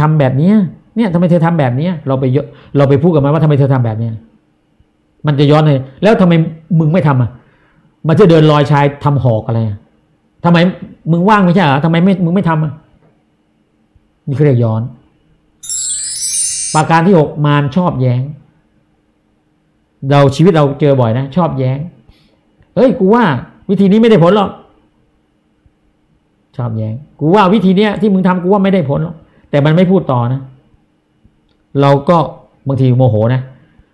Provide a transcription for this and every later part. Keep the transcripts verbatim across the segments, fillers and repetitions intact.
ทำแบบนี้เนี่ยทำไมเธอทำแบบนี้เราไปเราไปพูดกับมันว่าทำไมเธอทำแบบนี้มันจะย้อนเลยแล้วทำไมมึงไม่ทำอ่ะมันจะเดินลอยชายทำหอกอะไรทำไมมึงว่างไม่ใช่เหรอทำไมไม่มึงไม่ทำอ่ะนี่เขาเรียกย้อนประการที่หกมารชอบแย้งเราชีวิตเราเจอบ่อยนะชอบแย้งเฮ้ยกูว่าวิธีนี้ไม่ได้ผลหรอกชอบแย้งกูว่าวิธีเนี้ยที่มึงทำกูว่าไม่ได้ผลหรอกแต่มันไม่พูดต่อนะเราก็บางทีโมโหนะ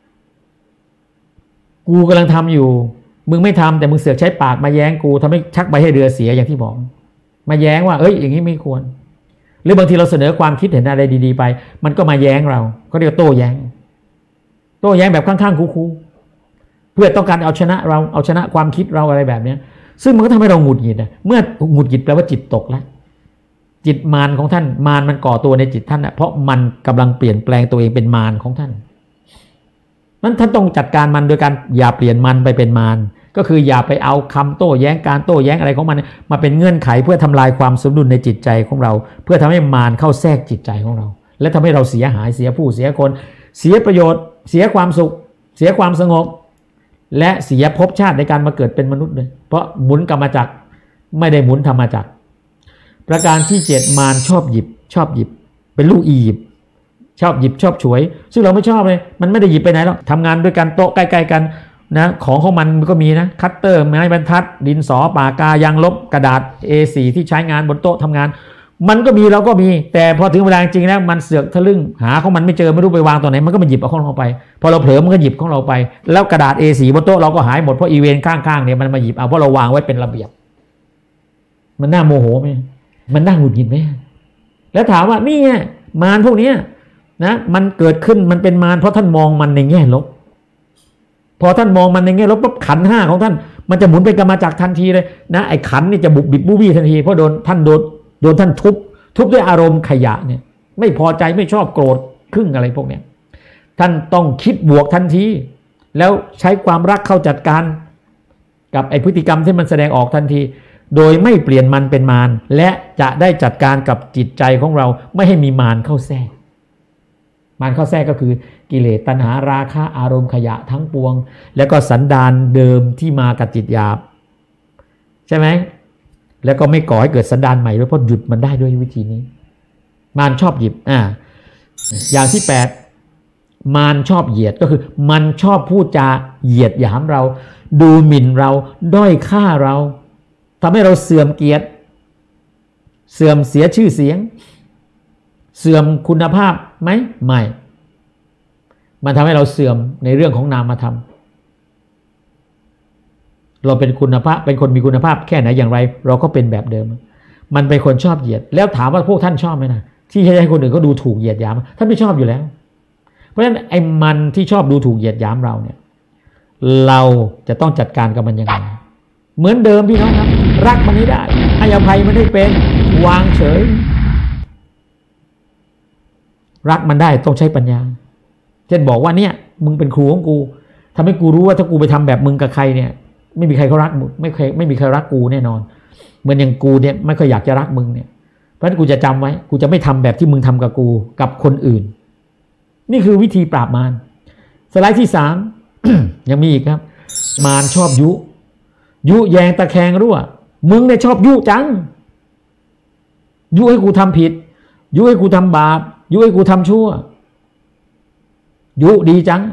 กูกำลังทำอยู่มึงไม่ทำแต่มึงเสือกใช้ปากมาแย้งกูทำให้ชักใบให้เรือเสียอย่างที่บอกมาแย้งว่าเอ้ยอย่างนี้ไม่ควรหรือบางทีเราเสนอความคิดเห็นอะไรดีๆไปมันก็มาแย้งเราก็เรียกโต้แย้งโต้แย้งแบบข้างๆคูๆเพื่อต้องการเอาชนะเราเอาชนะความคิดเราอะไรแบบนี้ซึ่งมันก็ทำให้เราหงุดหงิดนะเมื่อหงุดหงิดแปลว่าจิตตกแล้วจิตมารของท่านมารมันก่อตัวในจิตท่านนะเพราะมันกำลังเปลี่ยนแปลงตัวเองเป็นมารของท่านนั้นท่านต้องจัดการมันโดยการอย่าเปลี่ยนมันไปเป็นมารก็คืออย่าไปเอาคำโต้แย้งการโต้แย้งอะไรของมันมาเป็นเงื่อนไขเพื่อทำลายความสมดุลในจิตใจของเราเพื่อทำให้มารเข้าแทรกจิตใจของเราและทำให้เราเสียหายเสียผู้เสียคนเสียประโยชน์เสียความสุขเสียความสงบและเสียภพชาติในการมาเกิดเป็นมนุษย์เลยเพราะหมุนกรรมจักรไม่ได้หมุนธรรมจักรประการที่เจ็ดมารชอบหยิบชอบหยิบเป็นลูกอียิปต์ชอบหยิบชอบฉวยซึ่งเราไม่ชอบเลยมันไม่ได้หยิบไปไหนหรอกทำงานด้วยกันโต๊ะใกล้ๆกันนะของของมันก็มีนะคัตเตอร์ไม้บรรทัดดินสอปากกายางลบกระดาษ เอ โฟร์ ที่ใช้งานบนโต๊ะทำงานมันก็มีเราก็มีแต่พอถึงเวลาจริงแล้วมันเสือกทะลึ่งหาของมันไม่เจอไม่รู้ไปวางตรงไหนมันก็มาหยิบเอาของเราไปพอเราเผลอมันก็หยิบของเราไปแล้วกระดาษ เอ โฟร์ บนโต๊ะเราก็หายหมดเพราะอีเวนต์ข้างๆเนี่ยมันมาหยิบเอาเพราะเราวางไว้เป็นระเบียบมันน่าโมโหไหมมันน่าหงุดหงิดไหมแล้วถามว่านี่มารพวกนี้นะมันเกิดขึ้นมันเป็นมารเพราะท่านมองมันในแง่ลบพอท่านมองมันในแง่ลบปั๊บขันห้าของท่านมันจะหมุนเป็นกรรมจักรทันทีเลยนะไอ้ขันนี่จะบุบบิบบูบี้ทันทีเพราะโดนท่านโดนโดนท่านทุบทุบด้วยอารมณ์ขยะเนี่ยไม่พอใจไม่ชอบโกรธครึ่งอะไรพวกเนี้ยท่านต้องคิดบวกทันทีแล้วใช้ความรักเข้าจัดการกับไอ้พฤติกรรมที่มันแสดงออกทันทีโดยไม่เปลี่ยนมันเป็นมารและจะได้จัดการกับจิตใจของเราไม่ให้มีมารเข้าแทรกมารเข้าแทรกก็คือกิเลสตัณหาราคะอารมณ์ขยะทั้งปวงแล้วก็สันดานเดิมที่มากับจิตหยาบใช่ไหมแล้วก็ไม่ก่อให้เกิดสันดานใหม่ด้วยเพราะหยุดมันได้ด้วยวิธีนี้มารชอบหยิบอ่าอย่างที่แปดมารชอบเหยียดก็คือมันชอบพูดจาเหยียดหยามเราดูหมิ่นเราด้อยค่าเราทำให้เราเสื่อมเกียรติเสื่อมเสียชื่อเสียงเสื่อมคุณภาพไหมไม่มันทำให้เราเสื่อมในเรื่องของนามธรรมเราเป็นคุณภาพเป็นคนมีคุณภาพแค่ไหนอย่างไรเราก็เป็นแบบเดิมมันเป็นคนชอบเหยียดแล้วถามว่าพวกท่านชอบไหมนะที่ให้คนอื่นเขาดูถูกเหยียดหยามท่านไม่ชอบอยู่แล้วเพราะฉะนั้นไอ้มันที่ชอบดูถูกเหยียดหยามเราเนี่ยเราจะต้องจัดการกับมันยังไงเหมือนเดิมพี่น้องครับรักมันไม่ได้ให้อภัยมันได้เป็นวางเฉยรักมันได้ต้องใช้ปัญญาเช่นบอกว่าเนี่ยมึงเป็นครูของกูทำให้กูรู้ว่าถ้ากูไปทำแบบมึงกับใครเนี่ยไม่มีใครเขารักมึงไม่เคยไม่มีใครรักกูแน่นอนเหมือนอย่างกูเนี่ยไม่ค่อยอยากจะรักมึงเนี่ยเพราะฉะนั้นกูจะจำไว้กูจะไม่ทำแบบที่มึงทำกับกูกับคนอื่นนี่คือวิธีปราบมารสไลด์ที่สาม ยังมีอีกครับมารชอบยุยุแยงตะแคงรั่วมึงเนี่ยชอบยุจังยุให้กูทำผิดยุให้กูทำบาปยุให้กูทำชั่วยุดีจัง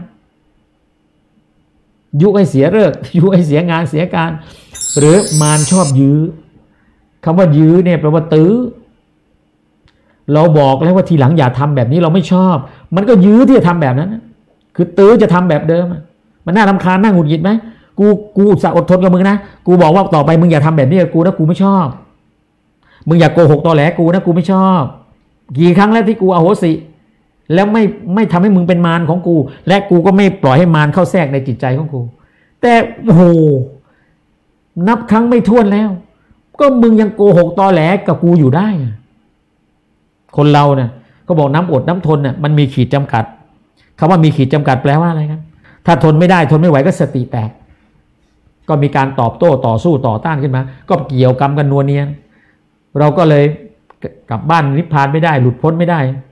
ยุให้เสียเลิกยุให้เสียงานเสียการหรือมารชอบยื้อคำว่ายื้อเนี่ยแปลว่าตื้อเราบอกแล้วว่าทีหลังอย่าทำแบบนี้เราไม่ชอบมันก็ยื้อที่จะทำแบบนั้นคือตื้อจะทำแบบเดิมมันน่ารำคาญน่าหงุดหงิดไหมกูกูอุตส่าห์อดทนกับมึงนะกูบอกว่าต่อไปมึงอย่าทำแบบนี้กับกูนะกูไม่ชอบมึงอย่าโกหกตอแหลกูนะกูไม่ชอบกี่ครั้งแล้วที่กูอโหสิแล้วไม่ไม่ทำให้มึงเป็นมารของกูและกูก็ไม่ปล่อยให้มารเข้าแทรกในจิตใจของกูแต่โอ้โหนับครั้งไม่ถ้วนแล้วก็มึงยังโกหกตอแหลกับกูอยู่ได้คนเราเนี่ยก็บอกน้ำอดน้ำทนเนี่ยมันมีขีดจำกัดคำว่ามีขีดจำกัดแปลว่าอะไรครับถ้าทนไม่ได้ทนไม่ไหวก็สติแตกก็มีการตอบโต้ต่อสู้ต่อต้านขึ้นมาก็เกี่ยวกรรมกันนัวเนียเราก็เลยกลับบ้านนิพพานไม่ได้หลุดพ้นไม่ได้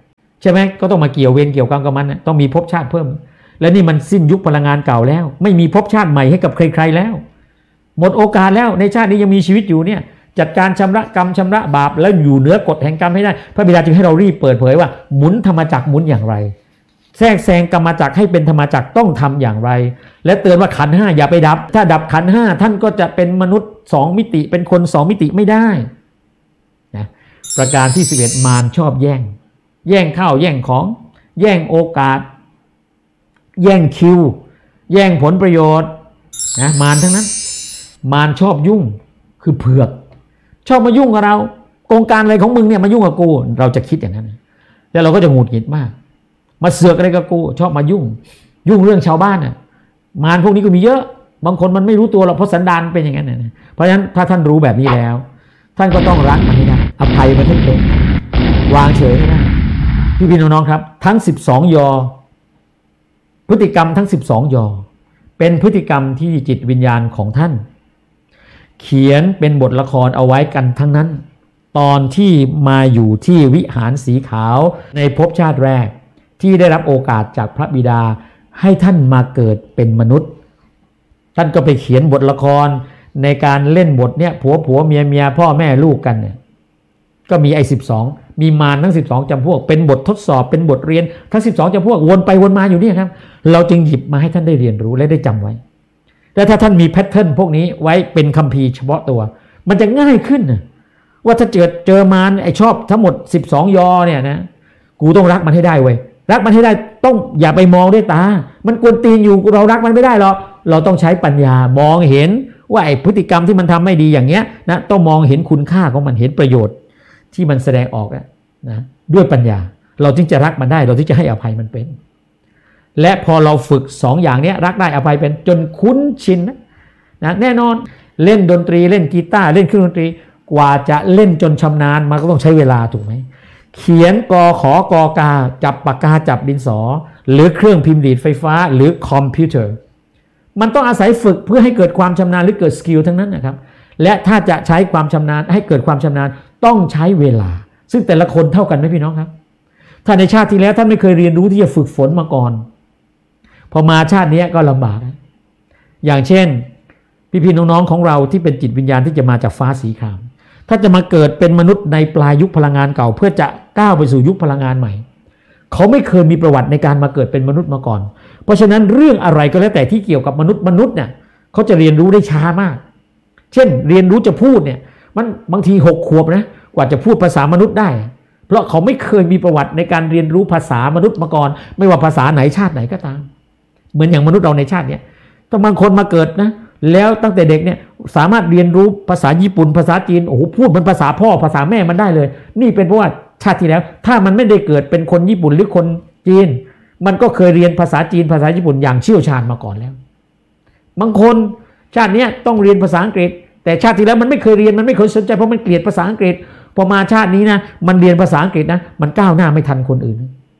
ช่ไหมก็ต้องมาเกี่ยวเวรเกี่ยวกรรมกับมันต้องมีภพชาติเพิ่มแล้วนี่มันสิ้นยุคพลังงานเก่าแล้วไม่มีภพชาติใหม่ให้กับใครๆแล้วหมดโอกาสแล้วในชาตินี้ยังมีชีวิตอยู่เนี่ยจัดการชำระกรรมชำระบาปแล้วอยู่เหนือกฎแห่งกรรมให้ได้พระบิดาจึงให้เรารีบเปิดเผยว่าหมุนธรรมจักรหมุนอย่างไรแทรกแซงกรรมจักรให้เป็นธรรมจักรต้องทำอย่างไรและเตือนว่าขันธ์ห้าอย่าไปดับถ้าดับขันธ์ห้าท่านก็จะเป็นมนุษย์สองมิติเป็นคนสองมิติไม่ได้นะประการที่สิบเอ็ดมารชอบแย่งแย่งข้าวแย่งของแย่งโอกาสแย่งคิวแย่งผลประโยชน์นะมารทั้งนั้นมารชอบยุ่งคือเผือกชอบมายุ่งกับเราโครงการอะไรของมึงเนี่ยมายุ่งกับกูเราจะคิดอย่างนั้นแล้วเราก็จะหงุดหงิดมากมาเสือกอะไรกับกูชอบมายุ่งยุ่งเรื่องชาวบ้านน่ะมารพวกนี้ก็มีเยอะบางคนมันไม่รู้ตัวหรอกเพราะสันดานเป็นอย่างนั้นนะเพราะฉะนั้นถ้าท่านรู้แบบนี้แล้วท่านก็ต้องรักมันให้ได้อภัยมันให้เป็นวางเฉยไม่ได้พี่พี่น้องๆครับทั้งสิบสองยอพฤติกรรมทั้งสิบสองยอเป็นพฤติกรรมที่จิตวิญญาณของท่านเขียนเป็นบทละครเอาไว้กันทั้งนั้นตอนที่มาอยู่ที่วิหารสีขาวในภพชาติแรกที่ได้รับโอกาสจากพระบิดาให้ท่านมาเกิดเป็นมนุษย์ท่านก็ไปเขียนบทละครในการเล่นบทเนี่ยผัวผัวเมียเมียพ่อแม่ลูกกันเนี่ยก็มีไอ้สิบสองมีมารทั้งสิบสองจำพวกเป็นบททดสอบเป็นบทเรียนทั้งสิบสองจำพวกวนไปวนมาอยู่เนี่ยครับเราจึงหยิบมาให้ท่านได้เรียนรู้และได้จำไว้และถ้าท่านมีแพทเทิร์นพวกนี้ไว้เป็นคัมภีร์เฉพาะตัวมันจะง่ายขึ้นนะว่าถ้าเจอเจอมารไอ้ชอบทั้งหมดสิบสองยอเนี่ยนะกูต้องรักมันให้ได้เว้ยรักมันให้ได้ต้องอย่าไปมองด้วยตามันกวนตีนอยู่เรารักมันไม่ได้หรอกเราต้องใช้ปัญญามองเห็นว่าไอ้พฤติกรรมที่มันทำไม่ดีอย่างเงี้ยนะต้องมองเห็นคุณค่าของมันเห็นประโยชน์ที่มันแสดงออกนะด้วยปัญญาเราจึงจะรักมันได้เราจึงจะให้อภัยมันเป็นและพอเราฝึกสองอย่างนี้รักได้อภัยเป็นจนคุ้นชินนะนะแน่นอนเล่นดนตรีเล่นกีตาร์เล่นเครื่องดนตรีกว่าจะเล่นจนชำนาญมันก็ต้องใช้เวลาถูกไหมเขียนกอขอกอกาจับปากกาจับดินสอหรือเครื่องพิมพ์ดีดไฟฟ้าหรือคอมพิวเตอร์มันต้องอาศัยฝึกเพื่อให้เกิดความชำนาญหรือเกิดสกิลทั้งนั้นนะครับและถ้าจะใช้ความชำนาญให้เกิดความชำนาญต้องใช้เวลาซึ่งแต่ละคนเท่ากันไหมพี่น้องครับถ้าในชาติที่แล้วท่านไม่เคยเรียนรู้ที่จะฝึกฝนมาก่อนพอมาชาตินี้ก็ลำบากอย่างเช่นพี่ๆน้องๆของเราที่เป็นจิตวิญญาณที่จะมาจากฟ้าสีครามถ้าจะมาเกิดเป็นมนุษย์ในปลายยุคพลังงานเก่าเพื่อจะก้าวไปสู่ยุคพลังงานใหม่เขาไม่เคยมีประวัติในการมาเกิดเป็นมนุษย์มาก่อนเพราะฉะนั้นเรื่องอะไรก็แล้วแต่ที่เกี่ยวกับมนุษย์มนุษย์เนี่ยเขาจะเรียนรู้ได้ช้ามากเช่นเรียนรู้จะพูดเนี่ยมันบางทีหกขวบนะกว่าจะพูดภาษามนุษย์ได้เพราะเขาไม่เคยมีประวัติในการเรียนรู้ภาษามนุษย์มาก่อนไม่ว่าภาษาไหนชาติไหนก็ตามเหมือนอย่างมนุษย์เราในชาติเนี้ยถ้าบางคนมาเกิดนะแล้วตั้งแต่เด็กเนี่ยสามารถเรียนรู้ภาษาญี่ปุ่นภาษาจีนโอ้โหพูดเหมือนภาษาพ่อภาษาแม่มันได้เลยนี่เป็นเพราะว่าชาติที่แล้วถ้ามันไม่ได้เกิดเป็นคนญี่ปุ่นหรือคนจีนมันก็เคยเรียนภาษาจีนภาษาญี่ปุ่นอย่างเชี่ยวชาญมาก่อนแล้วบางคนชาตินี้ต้องเรียนภาษาอังกฤษแต่ชาติที่แล้วมันไม่เคยเรียนมันไม่เคยสนใจเพราะมันเกลียดภาษาอังกฤษพอมาชาตินี้นะมันเรียนภาษาอังกฤษนะมันก้าวหน้าไม่ทันคนอื่น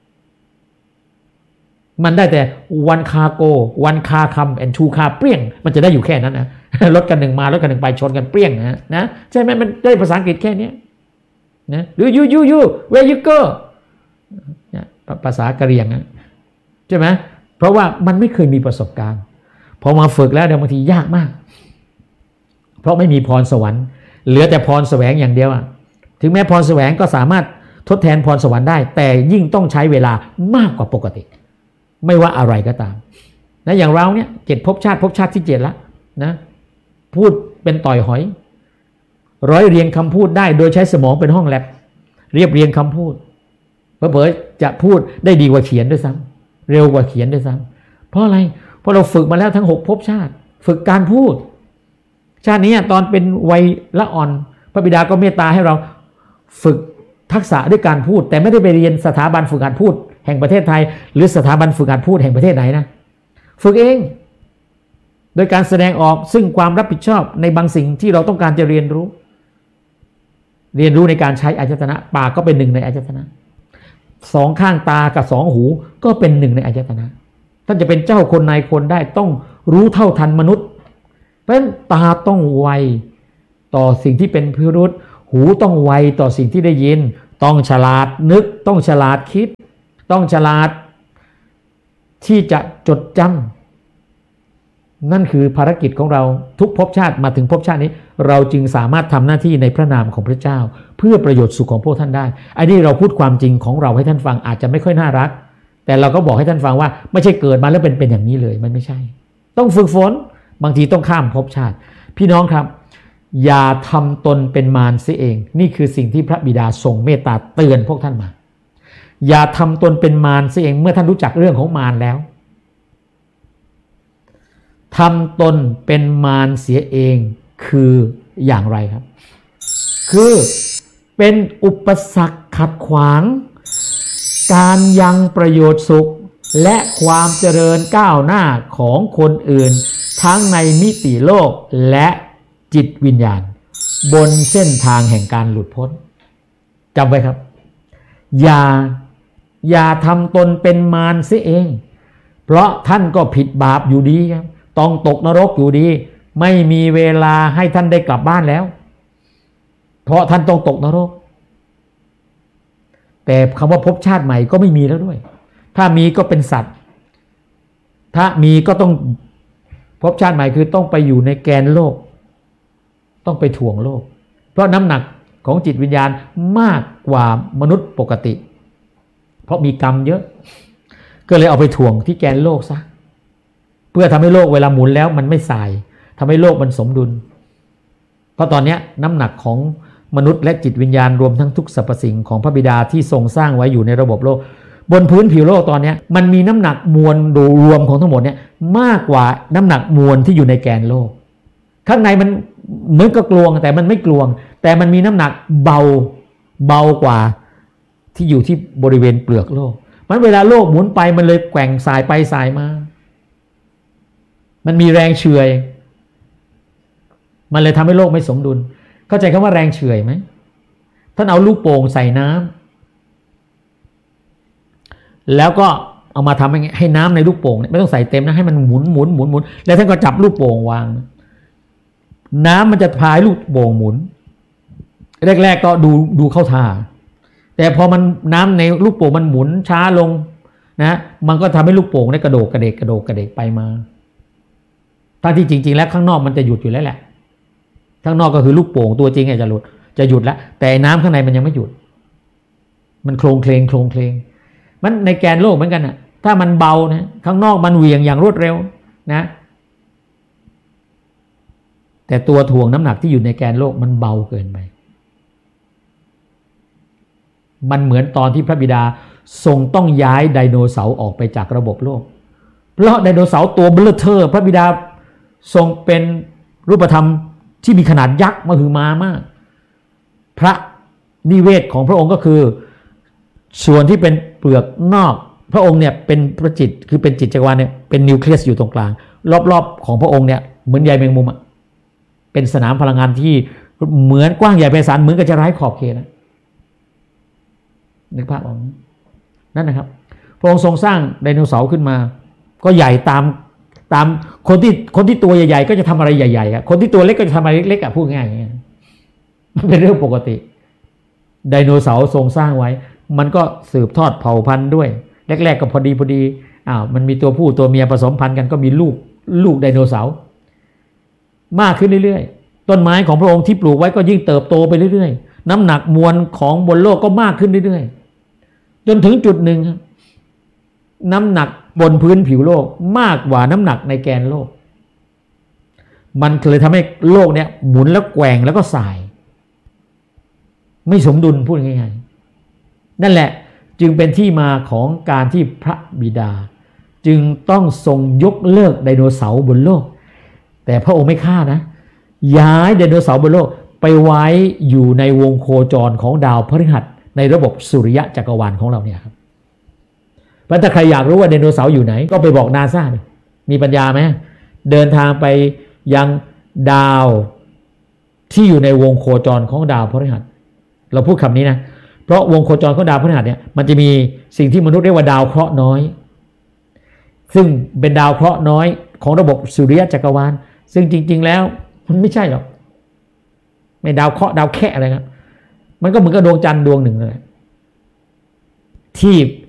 มันได้แต่วันคาโกวันคาคำแอนทูคาเปรี้ยงมันจะได้อยู่แค่นั้นนะรถกันหนึ่งมารถกันหนึ่งไปชนกันเปรี้ยงนะนะใช่ไหมมันได้ภาษาอังกฤษแค่นี้นะหรือ you you you where you go ภาษากะเหรี่ยงนะใช่ไหมเพราะว่ามันไม่เคยมีประสบการณ์พอมาฝึกแล้วเดี๋ยวบางทียากมากเพราะไม่มีพรสวรรค์เหลือแต่พรแสวงอย่างเดียวอ่ะถึงแม้พรแสวงก็สามารถทดแทนพรสวรรค์ได้แต่ยิ่งต้องใช้เวลามากกว่าปกติไม่ว่าอะไรก็ตามนะอย่างเราเนี่ยเจ็ดภพชาติภพชาติที่เจ็ดละนะพูดเป็นต่อยหอยร้อยเรียงคำพูดได้โดยใช้สมองเป็นห้องแลบเรียบเรียงคำพูดเผลอๆจะพูดได้ดีกว่าเขียนด้วยซ้ำเร็วกว่าเขียนด้วยซ้ำเพราะอะไรเพราะเราฝึกมาแล้วทั้งหกภพชาติฝึกการพูดชาตินี้ตอนเป็นวัยละอ่อนพระบิดาก็เมตตาให้เราฝึกทักษะด้วยการพูดแต่ไม่ได้ไปเรียนสถาบันฝึกการพูดแห่งประเทศไทยหรือสถาบันฝึกการพูดแห่งประเทศไหนนะฝึกเองโดยการแสดงออกซึ่งความรับผิดชอบในบางสิ่งที่เราต้องการจะเรียนรู้เรียนรู้ในการใช้อายตนะปากก็เป็นหนึ่งในอายตนะสองข้างตากับสองหูก็เป็นหนึ่งในอายตนะท่านจะเป็นเจ้าคนนายคนได้ต้องรู้เท่าทันมนุษย์เพราะฉะนั้นตาต้องไวต่อสิ่งที่เป็นพิรุธหูต้องไวต่อสิ่งที่ได้ยินต้องฉลาดนึกต้องฉลาดคิดต้องฉลาดที่จะจดจำนั่นคือภารกิจของเราทุกภพชาติมาถึงภพชาตินี้เราจึงสามารถทำหน้าที่ในพระนามของพระเจ้าเพื่อประโยชน์สุขของพวกท่านได้ไอ้นี่เราพูดความจริงของเราให้ท่านฟังอาจจะไม่ค่อยน่ารักแต่เราก็บอกให้ท่านฟังว่าไม่ใช่เกิดมาแล้วเป็นเป็นอย่างนี้เลยมันไม่ใช่ต้องฝึกฝนบางทีต้องข้ามภพชาติพี่น้องครับอย่าทำตนเป็นมารเสียเองนี่คือสิ่งที่พระบิดาทรงเมตตาเตือนพวกท่านมาอย่าทำตนเป็นมารเสียเองเมื่อท่านรู้จักเรื่องของมารแล้วทำตนเป็นมารเสียเองคืออย่างไรครับคือเป็นอุปสรรคขัดขวางการยังประโยชน์สุขและความเจริญก้าวหน้าของคนอื่นทั้งในมิติโลกและจิตวิญญาณบนเส้นทางแห่งการหลุดพ้นจำไว้ครับอย่าอย่าทำตนเป็นมารเสียเองเพราะท่านก็ผิดบาปอยู่ดีครับต้องตกนรกอยู่ดีไม่มีเวลาให้ท่านได้กลับบ้านแล้วเพราะท่านต้องตกนรกแต่คำว่าภพชาติใหม่ก็ไม่มีแล้วด้วยถ้ามีก็เป็นสัตว์ถ้ามีก็ต้องภพชาติใหม่คือต้องไปอยู่ในแกนโลกต้องไปถ่วงโลกเพราะน้ำหนักของจิตวิญญาณมากกว่ามนุษย์ปกติเพราะมีกรรมเยอะก็เลยเอาไปถ่วงที่แกนโลกซะเพื่อทำให้โลกเวลาหมุนแล้วมันไม่สายทำให้โลกมันสมดุลเพราะตอนนี้น้ำหนักของมนุษย์และจิตวิญญาณรวมทั้งทุกสรรพสิ่งของพระบิดาที่ทรงสร้างไว้อยู่ในระบบโลกบนพื้นผิวโลกตอนนี้มันมีน้ำหนักมวลโดยรวมของทั้งหมดเนี่ยมากกว่าน้ำหนักมวลที่อยู่ในแกนโลกข้างในมันเหมือนกับกลวงแต่มันไม่กลวงแต่มันมีน้ำหนักเบาเบากว่าที่อยู่ที่บริเวณเปลือกโลกมันเวลาโลกหมุนไปมันเลยแกว่งสายไปสายมามันมีแรงเฉื่อยมันเลยทำให้โลกไม่สมดุลเข้าใจคำว่าแรงเฉื่อยไหมท่านเอาลูกโป่งใส่น้ำแล้วก็เอามาทำให้ให้น้ำในลูกโป่งไม่ต้องใส่เต็มนะให้มันหมุนหมุนหมุนหมุนแล้วท่านก็จับลูกโป่งวางน้ำมันจะพายลูกโป่งหมุนแรกๆก็ดูดูเข้าท่าแต่พอมันน้ำในลูกโป่งมันหมุนช้าลงนะมันก็ทำให้ลูกโป่งได้กระโดดกระเดกกระโดดกระเดกไปมาทั้งที่จริงๆแล้วข้างนอกมันจะหยุดอยู่แล้วแหละข้างนอกก็คือลูกโป่งตัวจริงจะหลุดจะหยุดแล้วแต่น้ำข้างในมันยังไม่หยุดมันโคลงเคลงโคลงเคลงมันในแกนโลกเหมือนกันนะถ้ามันเบานะข้างนอกมันเหวี่ยงอย่างรวดเร็วนะแต่ตัวถ่วงน้ำหนักที่อยู่ในแกนโลกมันเบาเกินไปมันเหมือนตอนที่พระบิดาทรงต้องย้ายไดโนเสาร์ออกไปจากระบบโลกเพราะไดโนเสาร์ตัวเบลอเทอร์พระบิดาทรงเป็นรูปธรรมที่มีขนาดยักษ์มหึมามากพระนิเวศของพระองค์ก็คือส่วนที่เป็นเปลือกนอกพระองค์เนี่ยเป็นพระจิตคือเป็นจิตจักรวาลเนี่ยเป็นนิวเคลียสอยู่ตรงกลางรอบๆของพระองค์เนี่ยเหมือนใยแมงมุมอ่ะเป็นสนามพลังงานที่เหมือนกว้างใหญ่ไพศาลเหมือนกับจะไร้ขอบเขตนะนึกภาพออกนั่นนะครับพระองค์ทรงสร้างไดโนเสาร์ขึ้นมาก็ใหญ่ตามตามคนที่คนที่ตัวใหญ่ๆก็จะทำอะไรใหญ่ๆอ่ะคนที่ตัวเล็กก็จะทำอะไรเล็กๆอ่ะพูดง่ายอย่างเงี้ยมันเป็นเรื่องปกติไดโนเสาร์ทรงสร้างไว้มันก็สืบทอดเผ่าพันธุ์ด้วยแรกๆก็พอดีพอดีอ้าวมันมีตัวผู้ตัวเมียผสมพันธุ์กันก็มีลูกลูกไดโนเสาร์มากขึ้นเรื่อยๆต้นไม้ของพระองค์ที่ปลูกไว้ก็ยิ่งเติบโตไปเรื่อยๆน้ำหนักมวลของบนโลกก็มากขึ้นเรื่อยๆจนถึงจุดหนึ่งน้ำหนักบนพื้นผิวโลกมากกว่าน้ำหนักในแกนโลกมันเลยทำให้โลกเนี่ยหมุนแล้วแกว่งแล้วก็สายไม่สมดุลพูดง่ายๆนั่นแหละจึงเป็นที่มาของการที่พระบิดาจึงต้องทรงยกเลิกไดโนเสาร์บนโลกแต่พระองค์ไม่ฆ่านะย้ายไดโนเสาร์บนโลกไปไว้อยู่ในวงโคจรของดาวพฤหัสในระบบสุริยะจักรวาลของเราเนี่ยครับเพราะถ้าใครอยากรู้ว่าไดโนเสาร์อยู่ไหนก็ไปบอกนาซาดิมีปัญญาไหมเดินทางไปยังดาวที่อยู่ในวงโคจรของดาวพฤหัสเราพูดคำนี้นะเพราะวงโคจรของดาวพฤหัสเนี่ยมันจะมีสิ่งที่มนุษย์เรียกว่าดาวเคราะห์น้อยซึ่งเป็นดาวเคราะห์น้อยของระบบสุริยะจักรวาลซึ่งจริงๆแล้วมันไม่ใช่หรอกไม่ดาวเคราะห์ดาวแค่อะไรครับมันก็เหมือนกับดวงจันทร์ดวงหนึ่งเลยที่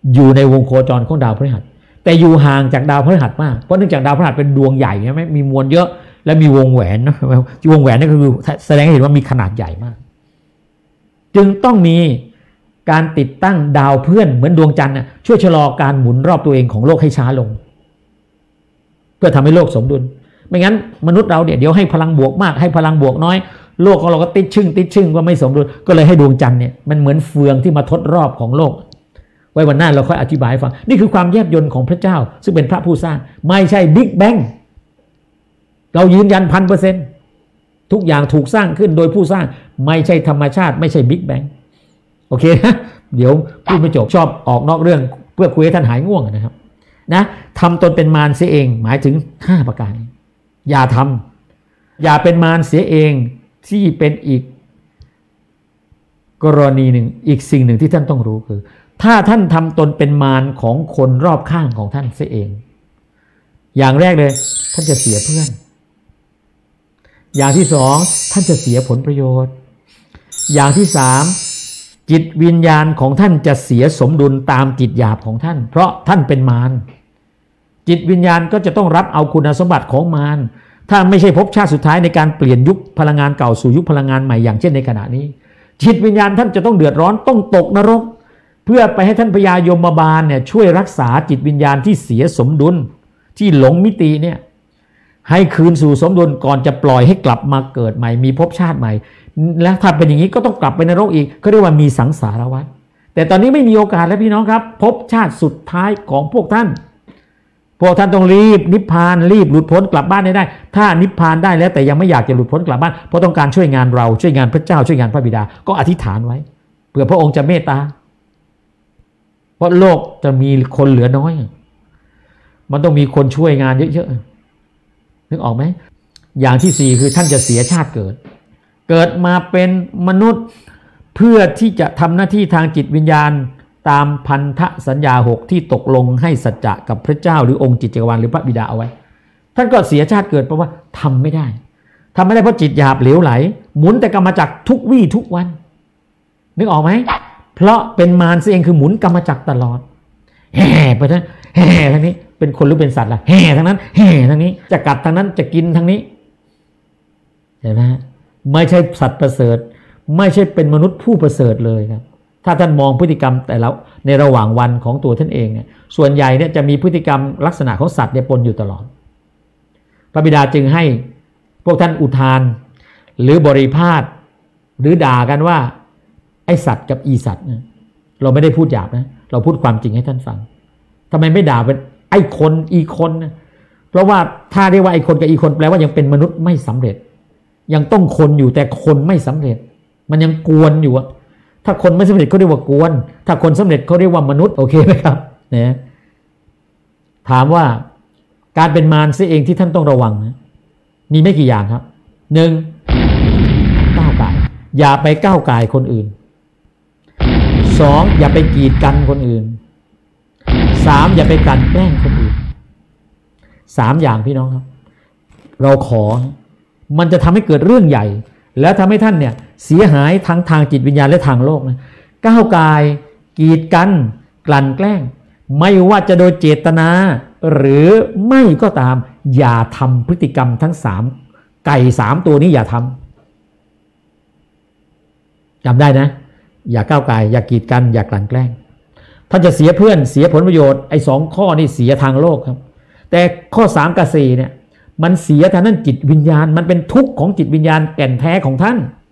อยู่ในวงโคจรของดาวพฤหัสแต่อยู่ห่างจากดาวพฤหัสมากเพราะเนื่องจากดาวพฤหัสเป็นดวงใหญ่ใช่ไหมมีมวลเยอะและมีวงแหวนนะวงแหวนนี่ก็คือแสดงให้เห็นว่ามีขนาดใหญ่มากจึงต้องมีการติดตั้งดาวเพื่อนเหมือนดวงจันทร์ช่วยชะลอการหมุนรอบตัวเองของโลกให้ช้าลงเพื่อทำให้โลกสมดุลไม่งั้นมนุษย์เราเนี่ยเดี๋ยวให้พลังบวกมากให้พลังบวกน้อยโลกของเราก็ติดชึ่งติดชึ่งก็ไม่สมดุลก็เลยให้ดวงจันทร์เนี่ยมันเหมือนเฟืองที่มาทดรอบของโลกไว้วันหน้าเราค่อยอธิบายให้ฟังนี่คือความแยบยลของพระเจ้าซึ่งเป็นพระผู้สร้างไม่ใช่บิ๊กแบงเรายืนยันพันเปอร์เซ็นต์ทุกอย่างถูกสร้างขึ้นโดยผู้สร้างไม่ใช่ธรรมชาติไม่ใช่บิ๊กแบงโอเคนะเดี๋ยวพูดไม่จบชอบออกนอกเรื่องเพื่อคุยให้ท่านหายง่วงนะครับนะทำตนเป็นมารเสียเองหมายถึงห้าประการอย่าทำอย่าเป็นมารเสียเองที่เป็นอีกกรณีหนึ่งอีกสิ่งหนึ่งที่ท่านต้องรู้คือถ้าท่านทำตนเป็นมารของคนรอบข้างของท่านเสียเองอย่างแรกเลยท่านจะเสียเพื่อนอย่างที่สองท่านจะเสียผลประโยชน์อย่างที่สามจิตวิญญาณของท่านจะเสียสมดุลตามจิตหยาบของท่านเพราะท่านเป็นมารจิตวิญญาณก็จะต้องรับเอาคุณสมบัติของมารถ้าไม่ใช่ภพชาติสุดท้ายในการเปลี่ยนยุคพลังงานเก่าสู่ยุคพลังงานใหม่อย่างเช่นในขณะนี้จิตวิญญาณท่านจะต้องเดือดร้อนต้องตกนรกเพื่อไปให้ท่านพญายมบาลเนี่ยช่วยรักษาจิตวิญญาณที่เสียสมดุลที่หลงมิติเนี่ยให้คืนสู่สมดุลก่อนจะปล่อยให้กลับมาเกิดใหม่มีภพชาติใหม่และถ้าเป็นอย่างนี้ก็ต้องกลับไปนรกอีกเขาเรียกว่ามีสังสารวัฏแต่ตอนนี้ไม่มีโอกาสแล้วพี่น้องครับภพชาติสุดท้ายของพวกท่านพวกท่านต้องรีบนิพพานรีบหลุดพ้นกลับบ้านได้ถ้านิพพานได้แล้วแต่ยังไม่อยากจะหลุดพ้นกลับบ้านเพราะต้องการช่วยงานเราช่วยงานพระเจ้าช่วยงานพระบิดาก็อธิษฐานไว้เผื่อพระองค์จะเมตตาเพราะโลกจะมีคนเหลือน้อยมันต้องมีคนช่วยงานเยอะๆนึกออกไหมอย่างที่สี่คือท่านจะเสียชาติเกิดเกิดมาเป็นมนุษย์เพื่อที่จะทำหน้าที่ทางจิตวิญญาณตามพันธสัญญาหกที่ตกลงให้สัจจะกับพระเจ้าหรือองค์จิตจักรวาลหรือพระบิดาเอาไว้ท่านก็เสียชาติเกิดเพราะว่าทำไม่ได้ทำไม่ได้เพราะจิตหยาบเหลวไหลหมุนแต่กรรมจักรทุกวี่ทุกวันนึกออกไหมเพราะเป็นมารเสียเองคือหมุนกรรมจักรตลอดแห่ไปทั้งแห่ทั้งนี้เป็นคนหรือเป็นสัตว์ล่ะแห่ทั้งนั้นแห่ทั้งนี้จะกัดทั้งนั้นจะกินทั้งนี้เห็นไหมไม่ใช่สัตว์ประเสริฐไม่ใช่เป็นมนุษย์ผู้ประเสริฐเลยครับถ้าท่านมองพฤติกรรมแต่ละในระหว่างวันของตัวท่านเองเนี่ยส่วนใหญ่เนี่ยจะมีพฤติกรรมลักษณะของสัตว์เนี่ยปนอยู่ตลอดพระบิดาจึงให้พวกท่านอุทานหรือบริพาทหรือด่ากันว่าไอสัตว์กับอีสัตว์เนี่ยเราไม่ได้พูดหยาบนะเราพูดความจริงให้ท่านฟังทำไมไม่ด่าเป็นไอคนอีคนนะเพราะว่าถ้าเรียกว่าไอคนกับอีคนแปลว่ายังเป็นมนุษย์ไม่สำเร็จยังต้องคนอยู่แต่คนไม่สำเร็จมันยังกวนอยู่อะถ้าคนไม่สำเร็จเขาเรียกว่ากวนถ้าคนสำเร็จเขาเรียกว่ามนุษย์โอเคไหมครับเนี่ยถามว่าการเป็นมารเสียเองที่ท่านต้องระวังนะมีไม่กี่อย่างครับหนึ่งก้าวไก่อย่าไปก้าวไก่คนอื่นสองอย่าไปกีดกันคนอื่นสามอย่าไปกลั่นแกล้งคนอื่นสามอย่างพี่น้องครับเราขอมันจะทำให้เกิดเรื่องใหญ่แล้วทำให้ท่านเนี่ยเสียหายทั้งทางจิตวิญญาณและทางโลกนะก้าวกายกีดกันกลั่นแกล้งไม่ว่าจะโดยเจตนาหรือไม่ก็ตามอย่าทำพฤติกรรมทั้งสามไก่สามตัวนี้อย่าทำจำได้นะอย่าก้าวกายอย่ากีดกันอย่ากลั่นแกล้งท่านจะเสียเพื่อนเสียผลประโยชน์ไอ้สองข้อนี่เสียทางโลกครับแต่ข้อสามกับสี่เนี่ยมันเสียทางนั้นจิตวิญญาณมันเป็นทุกข์ของจิตวิญญาณแก่นแท้ของท่าน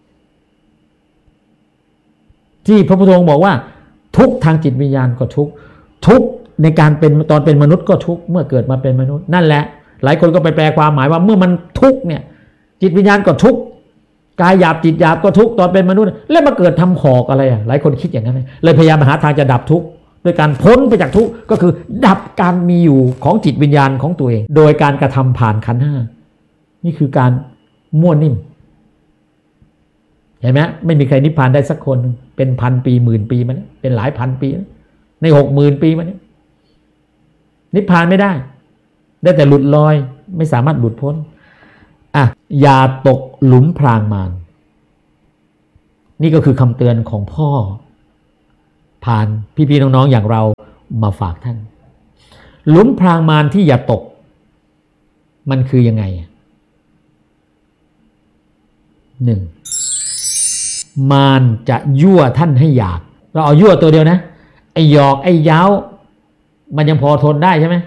ที่พระพุทธองค์บอกว่าทุกข์ทางจิตวิญญาณก็ทุกข์ทุกข์ในการเป็นตอนเป็นมนุษย์ก็ทุกข์เมื่อเกิดมาเป็นมนุษย์นั่นแหละหลายคนก็ไปแปลความหมายว่าเมื่อมันทุกข์เนี่ยจิตวิญญาณก็ทุกข์กายหยาบจิตหยาบก็ทุกข์ตอนเป็นมนุษย์แล้วมาเกิดทำหอกอะไรอ่ะหลายคนคิดอย่างนั้นเลยพยายามหาทางจะดับทุกข์โดยการพ้นไปจากทุกข์ก็คือดับการมีอยู่ของจิตวิญญาณของตัวเองโดยการกระทำผ่านขันธ์ห้านี่คือการมั่วนิ่มเห็นไหมไม่มีใครนิพพานได้สักคนเป็นพันปีหมื่นปีมันเป็นหลายพันปีในหกหมื่นปีมันนิพพานไม่ได้ได้แต่หลุดลอยไม่สามารถหลุดพ้นอ่ะอย่าตกหลุมพรางมารนี่ก็คือคำเตือนของพ่อผ่านพี่ๆน้องๆอย่างเรามาฝากท่านหลุมพรางมารที่อย่าตกมันคือยังไงหนึ่งมารจะยั่วท่านให้อยากเราเอายั่วตัวเดียวนะไอ้หยอกไอ้ย้าวมันยังพอทนได้ใช่ไหม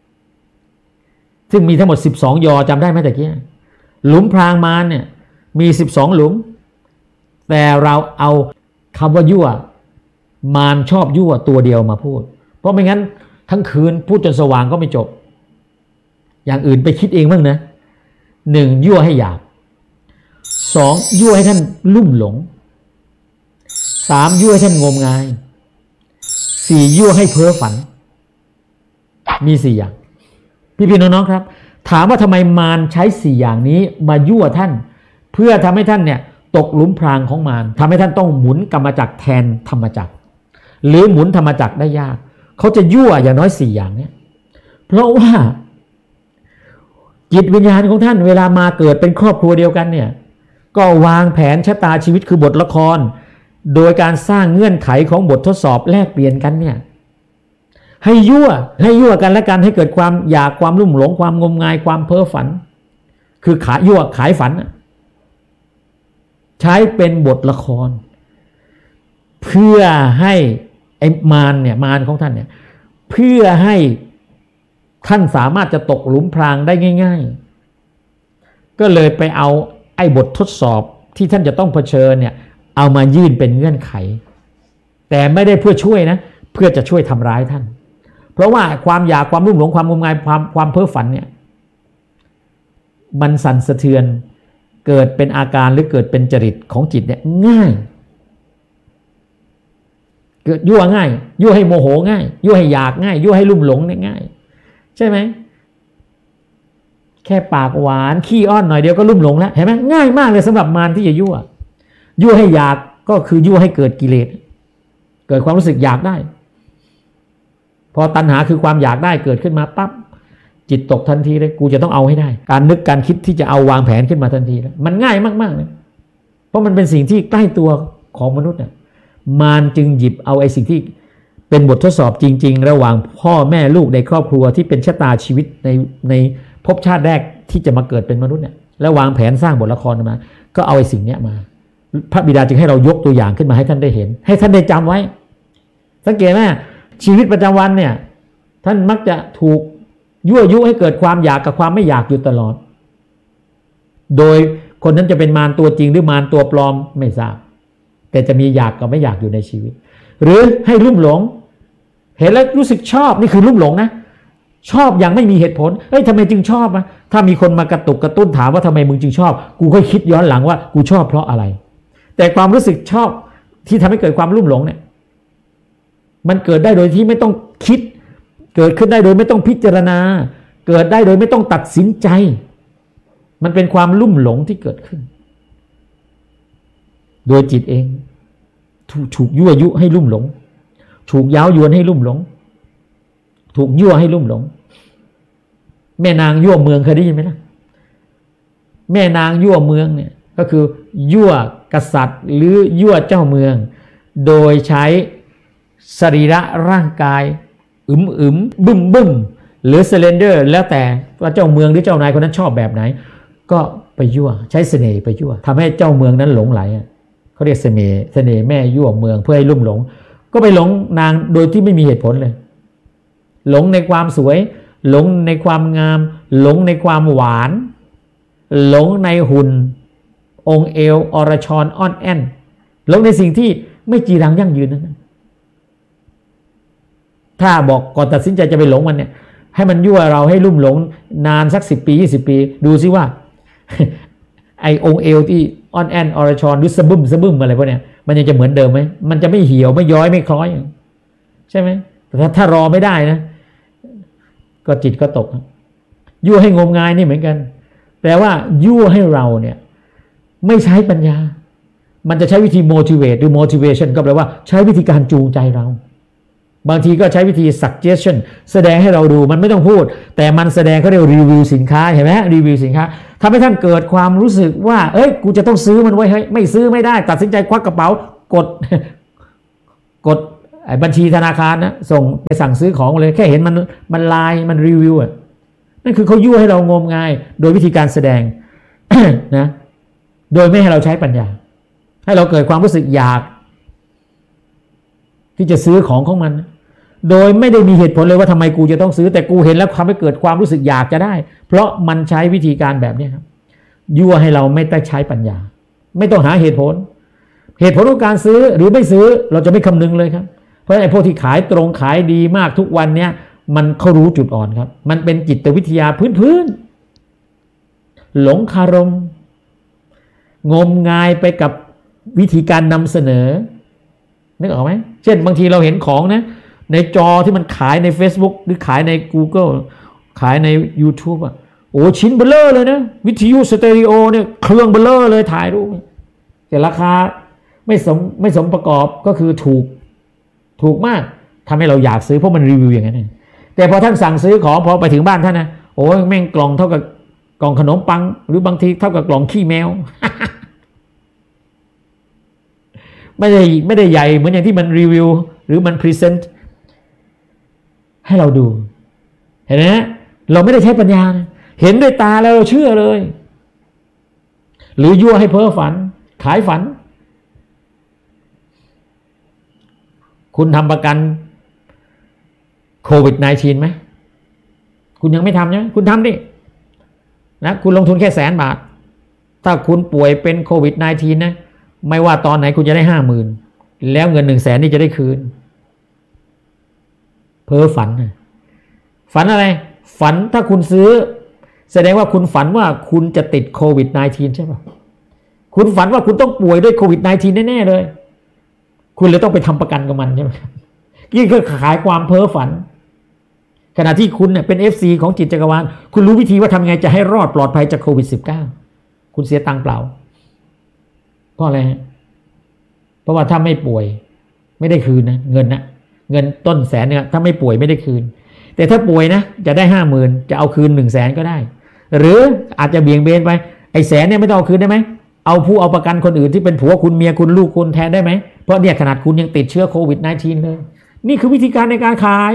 ซึ่งมีทั้งหมดสิบสองยอจำได้ไหมตะกี้หลุมพรางมารเนี่ยมีสิบสองหลุมแต่เราเอาคำว่ายั่วมารชอบยั่วตัวเดียวมาพูดเพราะไม่งั้นทั้งคืนพูดจนสว่างก็ไม่จบอย่างอื่นไปคิดเองบ้างนะหนึ่งยั่วให้อยากสองยั่วให้ท่านลุ่มหลงสามยั่วให้ท่านงมงายสี่ยั่วให้เพ้อฝันมีสี่อย่างพี่ๆน้องๆครับถามว่าทำไมมารใช้สี่อย่างนี้มายั่วท่านเพื่อทำให้ท่านเนี่ยตกหลุมพรางของมารทำให้ท่านต้องหมุนกรรมจักรแทนธรรมจักรหรือหมุนธรรมจักรได้ยากเขาจะยั่วอย่างน้อยสี่อย่างนี้เพราะว่าจิตวิญญาณของท่านเวลามาเกิดเป็นครอบครัวเดียวกันเนี่ยก็วางแผนชะตาชีวิตคือบทละครโดยการสร้างเงื่อนไขของบททดสอบแลกเปลี่ยนกันเนี่ยให้ยั่วให้ยั่วกันและกันให้เกิดความอยากความลุ่มหลงความงมงายความเพ้อฝันคือขายยั่วขายฝันใช้เป็นบทละครเพื่อให้ไอ้มารเนี่ยมารของท่านเนี่ยเพื่อให้ท่านสามารถจะตกหลุมพรางได้ง่ายๆก็เลยไปเอาไอ้บททดสอบที่ท่านจะต้องเผชิญเนี่ยเอามายื่นเป็นเงื่อนไขแต่ไม่ได้เพื่อช่วยนะเพื่อจะช่วยทำร้ายท่านเพราะว่าความอยากความรุ่มหลงความงมงายความความเพ้อฝันเนี่ยมันสั่นสะเทือนเกิดเป็นอาการหรือเกิดเป็นจริตของจิตเนี่ยง่ายเกิดยั่วง่ายยั่วให้โมโหง่ายยั่วให้อยากง่ายยั่วให้ลุ่มหลงเนี่ยง่ายใช่ไหมแค่ปากหวานขี้อ้อนหน่อยเดียวก็ลุ่มหลงแล้วเห็นไหมง่ายมากเลยสำหรับมารที่จะยั่วยั่วให้อยากก็คือยั่วให้เกิดกิเลสเกิดความรู้สึกอยากได้พอตัณหาคือความอยากได้เกิดขึ้นมาปั๊บจิตตกทันทีเลยกูจะต้องเอาให้ได้การนึกการคิดที่จะเอาวางแผนขึ้นมาทันทีแล้วมันง่ายมากๆเลยเพราะมันเป็นสิ่งที่ใกล้ตัวของมนุษย์เนี่ยมารจึงหยิบเอาไอ้สิ่งที่เป็นบททดสอบจริงๆระหว่างพ่อแม่ลูกในครอบครัวที่เป็นชะตาชีวิตในในภพชาติแรกที่จะมาเกิดเป็นมนุษย์เนี่ยแล้ววางแผนสร้างบทละครมาก็เอาไอ้สิ่งนี้มาพระบิดาจึงให้เรายกตัวอย่างขึ้นมาให้ท่านได้เห็นให้ท่านได้จำไว้สังเกตไหมชีวิตประจำวันเนี่ยท่านมักจะถูกยั่วยุให้เกิดความอยากกับความไม่อยากอยู่ตลอดโดยคนนั้นจะเป็นมารตัวจริงหรือมารตัวปลอมไม่ทราบแต่จะมีอยากกับไม่อยากอยู่ในชีวิตหรือให้ลุ่มหลงเห็นแล้วรู้สึกชอบนี่คือลุ่มหลงนะชอบอย่างไม่มีเหตุผลเอ้ยทำไมจึงชอบอ่ะถ้ามีคนมากระตุกกระตุ้นถามว่าทำไมมึงจึงชอบกูค่อยคิดย้อนหลังว่ากูชอบเพราะอะไรแต่ความรู้สึกชอบที่ทำให้เกิดความลุ่มหลงเนี่ยมันเกิดได้โดยที่ไม่ต้องคิดเกิดขึ้นได้โดยไม่ต้องพิจารณาเกิดได้โดยไม่ต้องตัดสินใจมันเป็นความลุ่มหลงที่เกิดขึ้นโดยจิตเองถูกยั่วยุให้ลุ่มหลงถูกย้าวยวนให้ลุ่มหลงถูกยั่วให้ลุ่มหลงแม่นางยั่วเมืองเคยได้ยินไหมล่ะแม่นางยั่วเมืองเนี่ยก็คือยั่วกษัตริย์หรือยั่วเจ้าเมืองโดยใช้สรีระร่างกายอึมอึมบึ้มบึ้มหรือเซเลนเดอร์แล้วแต่ว่าเจ้าเมืองหรือเจ้านายคนนั้นชอบแบบไหนก็ไปยั่วใช้เสน่ห์ไปยั่วทำให้เจ้าเมืองนั้นหลงไหลเขาเรียกเสน่ห์เสน่ห์แม่ยั่วเมืองเพื่อให้ลุ่มหลงก็ไปหลงนางโดยที่ไม่มีเหตุผลเลยหลงในความสวยหลงในความงามหลงในความหวานหลงในหุ่นองค์เอวอรชรอ่อนแอนหลงในสิ่งที่ไม่จีรังยั่งยืนนั้นถ้าบอกก่อนตัดสินใจจะไปหลงมันเนี่ยให้มันยั่วเราให้ลุ่มหลงนานสักสิบปียี่สิบปีดูซิว่า ไอองค์เอวที่อ่อนแอนอรชรหรือสะบึมสะบึมอะไรพวกเนี้ยมันยังจะเหมือนเดิมไหมมันจะไม่เหี่ยวไม่ย้อยไม่คล้อยใช่ไหมแต่ถ้าถ้ารอไม่ได้นะก็จิตก็ตกยั่วให้งมงายนี่เหมือนกันแปลว่ายั่วให้เราเนี่ยไม่ใช้ปัญญามันจะใช้วิธี motivate หรือ motivation ก็แปลว่าใช้วิธีการจูงใจเราบางทีก็ใช้วิธี suggestion แสดงให้เราดูมันไม่ต้องพูดแต่มันแสดงเขาเรียกรีวิวสินค้าเห็นไหมรีวิวสินค้าทำให้ท่านเกิดความรู้สึกว่าเอ้ยกูจะต้องซื้อมันไว้เฮ้ยไม่ซื้อไม่ได้ตัดสินใจควักกระเป๋ากดกดบัญชีธนาคารนะส่งไปสั่งซื้อของเลยแค่เห็นมันมันไลน์มันรีวิวอ่ะนั่นคือเขายั่วให้เรางมงายโดยวิธีการแสดง นะโดยไม่ให้เราใช้ปัญญาให้เราเกิดความรู้สึกอยากที่จะซื้อของของมันโดยไม่ได้มีเหตุผลเลยว่าทำไมกูจะต้องซื้อแต่กูเห็นแล้วทำให้เกิดความรู้สึกอยากจะได้เพราะมันใช้วิธีการแบบนี้ครับยั่วให้เราไม่ได้ใช้ปัญญาไม่ต้องหาเหตุผลเหตุผลของการซื้อหรือไม่ซื้อเราจะไม่คำนึงเลยครับเพราะไอ้พวกที่ขายตรงขายดีมากทุกวันเนี้ยมันเขารู้จุดอ่อนครับมันเป็นจิตวิทยาพื้นๆหลงคารมงมงายไปกับวิธีการนำเสนอนึกออกไหมเช่นบางทีเราเห็นของนะในจอที่มันขายใน Facebook หรือขายใน Google ขายใน YouTube อ่ะโอ้ชิ้นเบลอเลยนะวิทยุสเตอริโอเนี่ยเครื่องเบลอเลยถ่ายรูปแต่ราคาไม่สมไม่สมประกอบก็คือถูกถูกมากทำให้เราอยากซื้อเพราะมันรีวิวอย่างนั้นแต่พอท่านสั่งซื้อของพอไปถึงบ้านท่านนะโอ้ยแม่งกล่องเท่ากับกล่องขนมปังหรือบางทีเท่ากับกล่องขี้แมว ไม่ได้ไม่ได้ใหญ่เหมือนอย่างที่มันรีวิวหรือมันพรีเซนต์ให้เราดูเห็นไหมเราไม่ได้ใช้ปัญญาเห็นด้วยตาแล้วเราเชื่อเลยหรือยั่วให้เพ้อฝันขายฝันคุณทำประกันโควิด สิบเก้า ไหมคุณยังไม่ทำใช่ไหมคุณทำดินะคุณลงทุนแค่แสนบาทถ้าคุณป่วยเป็นโควิด สิบเก้า นะไม่ว่าตอนไหนคุณจะได้ห้าหมื่นแล้วเงินหนึ่งแสนนี่จะได้คืนเพ้อฝันฝันอะไรฝันถ้าคุณซื้อแสดงว่าคุณฝันว่าคุณจะติดโควิด สิบเก้า ใช่ป่ะคุณฝันว่าคุณต้องป่วยด้วยโควิด สิบเก้า แน่ๆเลยคุณเลยต้องไปทำประกันกับมันใช่ไหมนี่คือขายความเพ้อฝันขณะที่คุณเนี่ยเป็น เอฟ ซี ของจิตจักรวาลคุณรู้วิธีว่าทำไงจะให้รอดปลอดภัยจากโควิด สิบเก้า คุณเสียตังค์เปล่าเพราะอะไรฮะเพราะว่าถ้าไม่ป่วยไม่ได้คืนนะเงินนะเงินต้นแสนเนี่ยถ้าไม่ป่วยไม่ได้คืนแต่ถ้าป่วยนะจะได้ห้าหมื่นจะเอาคืนหนึ่งแสนก็ได้หรืออาจจะเบี่ยงเบนไปไอ้แสนเนี่ยไม่ต้องเอาคืนได้ไหมเอาผู้เอาประกันคนอื่นที่เป็นผัวคุณเมียคุณลูกคุณแทนได้ไหมเพราะเนี่ยขนาดคุณยังติดเชื้อโควิด สิบเก้า เลยนี่คือวิธีการในการขาย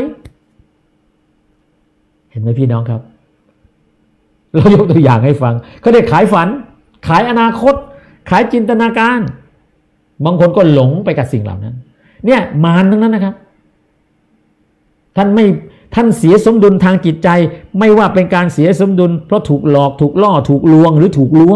เห็นไหมพี่น้องครับเรายกตัวอย่างให้ฟังเขาได้ขายฝันขายอนาคตขายจินตนาการบางคนก็หลงไปกับสิ่งเหล่านั้นเนี่ยมารทั้งนั้นนะครับท่านไม่ท่านเสียสมดุลทางจิตใจไม่ว่าเป็นการเสียสมดุลเพราะถูกหลอกถูกล่อถูกลวงหรือถูกล้วง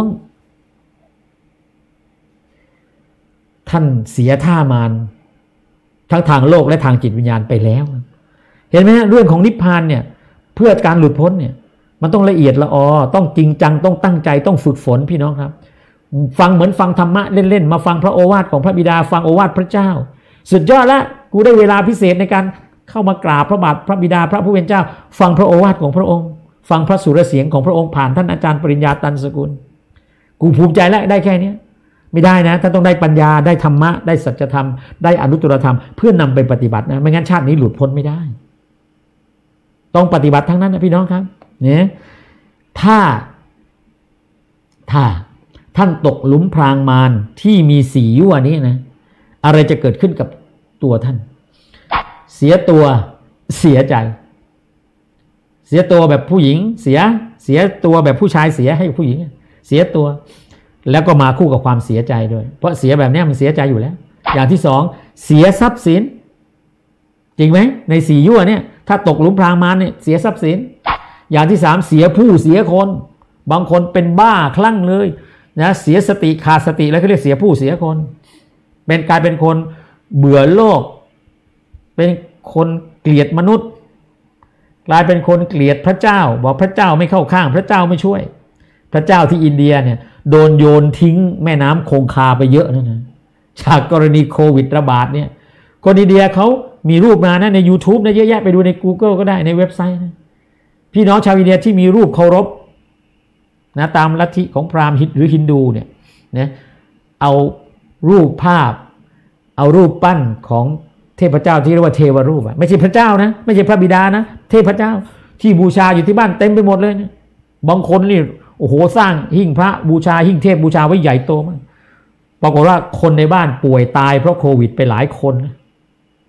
ท่านเสียท่ามารทั้งทางโลกและทางจิตวิญญาณไปแล้วเห็นไหมเรื่องของนิพพานเนี่ยเพื่อการหลุดพ้นเนี่ยมันต้องละเอียดละออต้องจริงจังต้องตั้งใจต้องฝึกฝนพี่น้องครับฟังเหมือนฟังธรรมะเล่นๆมาฟังพระโอวาทของพระบิดาฟังโอวาทพระเจ้าสุดยอดละกูได้เวลาพิเศษในการเข้ามากราบพระบาทพระบิดาพระผู้เป็นเจ้าฟังพระโอวาทของพระองค์ฟังพระสุรเสียงของพระองค์ผ่านท่านอาจารย์ปริญญาตันสกุลกูภูมิใจแล้วได้แค่นี้ไม่ได้นะท่านต้องได้ปัญญาได้ธรรมะได้สัจธรรมได้อนุตตรธรรมเพื่อนำไปปฏิบัตินะไม่งั้นชาตินี้หลุดพ้นไม่ได้ต้องปฏิบัติทั้งนั้นนะพี่น้องครับเนี่ยถ้าถ้าท่านตกหลุมพรางมารที่มีสียั่วนี้นะอะไรจะเกิดขึ้นกับตัวท่านเสียตัวเสียใจเสียตัวแบบผู้หญิงเสียเสียตัวแบบผู้ชายเสียให้ผู้หญิงเสียตัวแล้วก็มาคู่กับความเสียใจด้วยเพราะเสียแบบนี้มันเสียใจอยู่แล้วอย่างที่สองเสียทรัพย์สินจริงไหมในสียั่วเนี่ยถ้าตกหลุมพรางมารเนี่ยเสียทรัพย์สินอย่างที่สามเสียผู้เสียคนบางคนเป็นบ้าคลั่งเลยนะเสียสติขาดสติแล้วก็เรียกเสียผู้เสียคนเป็นกลายเป็นคนเบื่อโลกเป็นคนเกลียดมนุษย์กลายเป็นคนเกลียดพระเจ้าบอกพระเจ้าไม่เข้าข้างพระเจ้าไม่ช่วยพระเจ้าที่อินเดียเนี่ยโดนโยนทิ้งแม่น้ำคงคาไปเยอะนะนะจากกรณีโควิดระบาดเนี่ยคนอินเดียเขามีรูปมานะใน YouTube นะเยอะแยะไปดูใน Google ก็ได้ในเว็บไซต์นะพี่น้องชาวอินเดียที่มีรูปเคารพนะตามลัทธิของพราหมณ์หรือฮินดูเนี่ยนะเอารูปภาพเอารูปปั้นของเทพเจ้าที่เรียกว่าเทวรูปอะไม่ใช่พระเจ้านะไม่ใช่พระบิดานะเทพเจ้าที่บูชาอยู่ที่บ้านเต็มไปหมดเลยนะบางคนนี่โอ้โหสร้างหิ้งพระบูชาหิ้งเทพบูชาไว้ใหญ่โตมากปรากฏว่าคนในบ้านป่วยตายเพราะโควิดไปหลายคน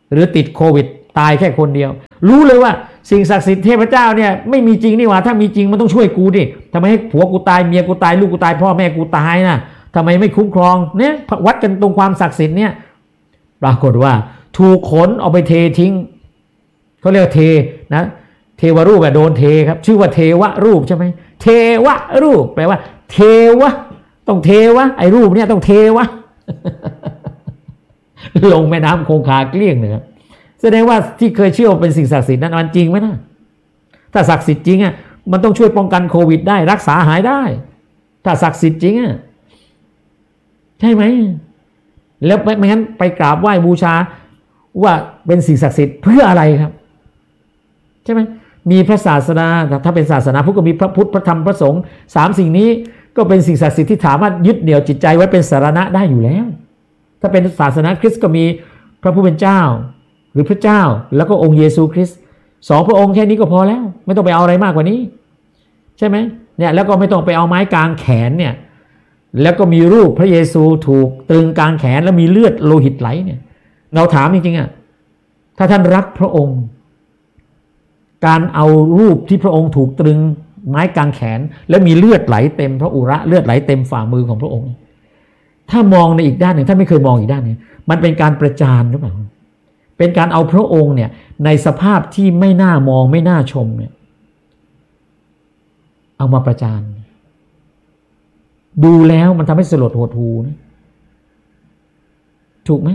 หรือติดโควิดตายแค่คนเดียวรู้เลยว่าสิ่งศักดิ์สิทธิ์เทพเจ้าเนี่ยไม่มีจริงนี่หว่าถ้ามีจริงมันต้องช่วยกูดิทำไมให้ผัวกูตายเมียกูตายลูกกูตายพ่อแม่กูตายนะทำไมไม่คุ้มครองเนี่ยวัดกันตรงความศักดิ์สิทธิ์เนี่ยปรากฏว่าถูกขนเอาไปเททิ้งเขาเรียกเทนะเทวรูปแบบโดนเทครับชื่อว่าเทวรูปใช่ไหมเทวรูปแปลว่าเทวะต้องเทวะไอ้รูปเนี่ยต้องเทวะ ลงแม่น้ำคงคาเกลี้ยงเลยครับแสดงว่าที่เคยเชื่อว่าเป็นสิ่งศักดิ์สิทธิ์นั้นมันจริงไหมนะถ้าศักดิ์สิทธิ์จริงอ่ะมันต้องช่วยป้องกันโควิดได้รักษาหายได้ถ้าศักดิ์สิทธิ์จริงอ่ะใช่ไหมแล้วไม่งั้นไปกราบไหว้บูชาว่าเป็นสิ่งศักดิ์สิทธิ์เพื่ออะไรครับใช่ไหมมีพระศาสดาถ้าเป็นศาสนาพุทธก็มีพระพุทธพระธรรมพระสงฆ์สามสิ่งนี้ก็เป็นสิ่งศักดิ์สิทธิ์ที่สามารถยึดเหนี่ยวจิตใจไว้เป็นสารณะได้อยู่แล้วถ้าเป็นศาสนาคริสต์ก็มีพระผู้เป็นเจ้าหรือพระเจ้าแล้วก็องค์เยซูคริสต์สองพระองค์แค่นี้ก็พอแล้วไม่ต้องไปเอาอะไรมากกว่านี้ใช่ไหมเนี่ยแล้วก็ไม่ต้องไปเอาไม้กางแขนเนี่ยแล้วก็มีรูปพระเยซูถูกตรึงกางแขนแล้วมีเลือดโลหิตไหลเนี่ยเราถามจริงๆอ่ะถ้าท่านรักพระองค์การเอารูปที่พระองค์ถูกตรึงไม้กางแขนแล้วมีเลือดไหลเต็มพระอุระเลือดไหลเต็มฝ่ามือของพระองค์ถ้ามองในอีกด้านหนึ่งท่านไม่เคยมองอีกด้านนึงมันเป็นการประจานหรือเปล่าเป็นการเอาพระองค์เนี่ยในสภาพที่ไม่น่ามองไม่น่าชมเนี่ยเอามาประจานดูแล้วมันทำให้สลดหดหูนะถูกไหม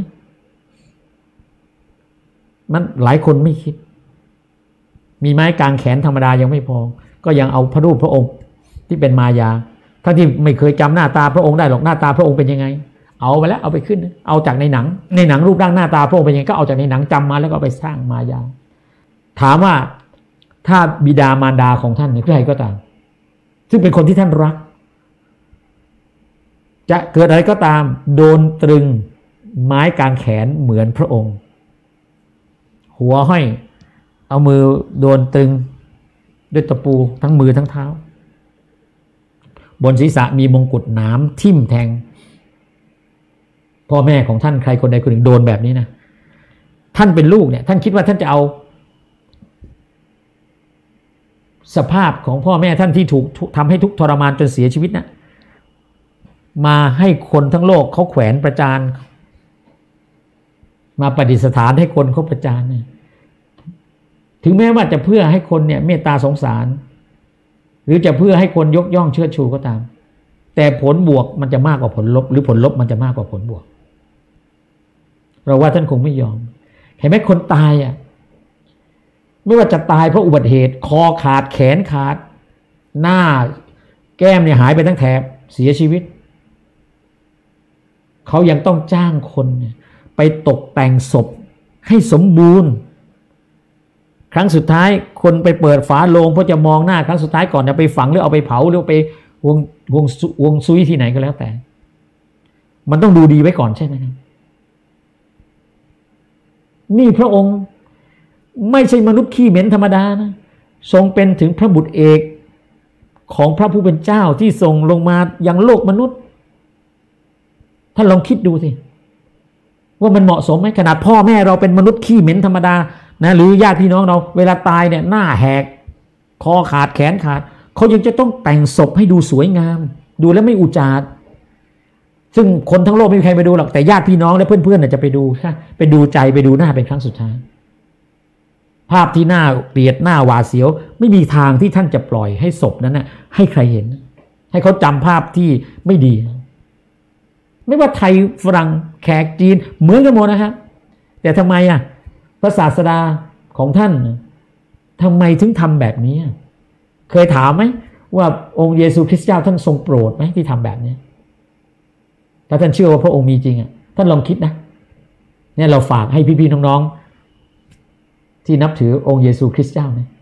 มันหลายคนไม่คิดมีไม้กางแขนธรรมดายังไม่พอก็ยังเอาพระรูปพระองค์ที่เป็นมายาท่านที่ไม่เคยจำหน้าตาพระองค์ได้หรอกหน้าตาพระองค์เป็นยังไงเอาไปแล้วเอาไปขึ้นเอาจากในหนังในหนังรูปร่างหน้าตาพระองค์เป็นยังไงก็เอาจากในหนังจำมาแล้วก็ไปสร้างมายาถามว่าถ้าบิดามารดาของท่านใครก็ตามซึ่งเป็นคนที่ท่านรักจะเกิดอะไรก็ตามโดนตรึงไม้กางแขนเหมือนพระองค์หัวห้อยเอามือโดนตรึงด้วยตะปูทั้งมือทั้งเท้าบนศีรษะมีมงกุฎหนามทิ่มแทงพ่อแม่ของท่านใครคนใดคนหนึ่งโดนแบบนี้นะท่านเป็นลูกเนี่ยท่านคิดว่าท่านจะเอาสภาพของพ่อแม่ท่านที่ถูกทำให้ทุกข์ทรมานจนเสียชีวิตนะมาให้คนทั้งโลกเขาแขวนประจานมาประดิษฐานให้คนเขาประจานเนี่ยถึงแม้ว่าจะเพื่อให้คนเนี่ยเมตตาสงสารหรือจะเพื่อให้คนยกย่องเชิดชูก็ตามแต่ผลบวกมันจะมากกว่าผลลบหรือผลลบมันจะมากกว่าผลบวกเราว่าท่านคงไม่ยอมเห็นไหมคนตายอ่ะไม่ว่าจะตายเพราะอุบัติเหตุคอขาดแขนขาดหน้าแก้มเนี่ยหายไปทั้งแถบเสียชีวิตเขายังต้องจ้างคนไปตกแต่งศพให้สมบูรณ์ครั้งสุดท้ายคนไปเปิดฝาโลงเพื่อจะมองหน้าครั้งสุดท้ายก่อนจะไปฝังหรือเอาไปเผาหรือไปวงวงวงซุยที่ไหนก็แล้วแต่มันต้องดูดีไว้ก่อนใช่ไหมครับนี่พระองค์ไม่ใช่มนุษย์ขี้เหม็นธรรมดานะทรงเป็นถึงพระบุตรเอกของพระผู้เป็นเจ้าที่ทรงลงมายังโลกมนุษย์ท่านลองคิดดูสิว่ามันเหมาะสมไหมขนาดพ่อแม่เราเป็นมนุษย์ขี้เหม็นธรรมดานะหรือญาติพี่น้องเราเวลาตายเนี่ยหน้าแหกคอขาดแขนขาดเขายังจะต้องแต่งศพให้ดูสวยงามดูแล้วไม่อุจาดซึ่งคนทั้งโลกไม่มีใครไปดูหรอกแต่ญาติพี่น้องและเพื่อนๆน่ะจะไปดูค่ะไปดูใจไปดูหน้าเป็นครั้งสุดท้ายภาพที่หน้าเกลียดหน้าหวาดเสียวไม่มีทางที่ท่านจะปล่อยให้ศพนั้นน่ะให้ใครเห็นให้เขาจำภาพที่ไม่ดีไม่ว่าไทยฝรั่งแขกจีนเหมือนกันหมดนะครับแต่ทำไมอ่ะพระศาสดาของท่านทำไมถึงทำแบบนี้เคยถามไหมว่าองค์เยซูคริสต์เจ้าท่านทรงโปรดไหมที่ทำแบบนี้ถ้าท่านเชื่อว่าพระองค์มีจริงอ่ะท่านลองคิดนะเนี่ยเราฝากให้พี่ๆน้องๆที่นับถือองค์เยซูคริสต์เจ้าเนี่ย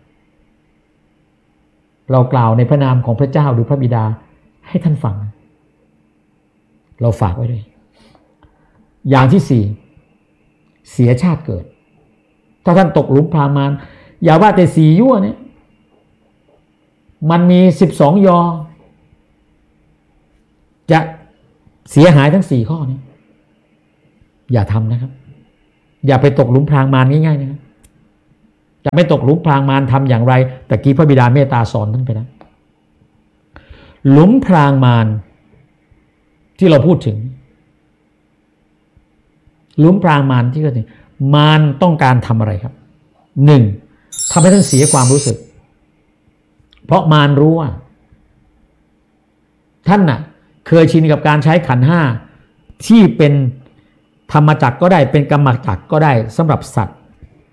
เรากล่าวในพระนามของพระเจ้าหรือพระบิดาให้ท่านฟังเราฝากไว้ด้วยอย่างที่สี่เสียชาติเกิดถ้าท่านตกหลุมพรามารอย่าว่าแต่สี่ยั่วเนี่ยมันมีสิบสองยอจะเสียหายทั้งสี่ข้อนี้อย่าทำนะครับอย่าไปตกหลุมพรางมารง่ายๆนะจะไม่ตกหลุมพรางมารทำอย่างไรแต่กี้พระบิดาเมตตาสอนท่านไปแล้วหลุมพรางมารที่เราพูดถึงหลุมพรางมารที่ก็ถึงมารต้องการทำอะไรครับหนึ่งทำให้ท่านเสียความรู้สึกเพราะมารรู้ว่าท่านน่ะเคยชินกับการใช้ขันธ์ห้าที่เป็นธรรมจักรก็ได้เป็นกรรมจักรก็ได้สำหรับสัตว์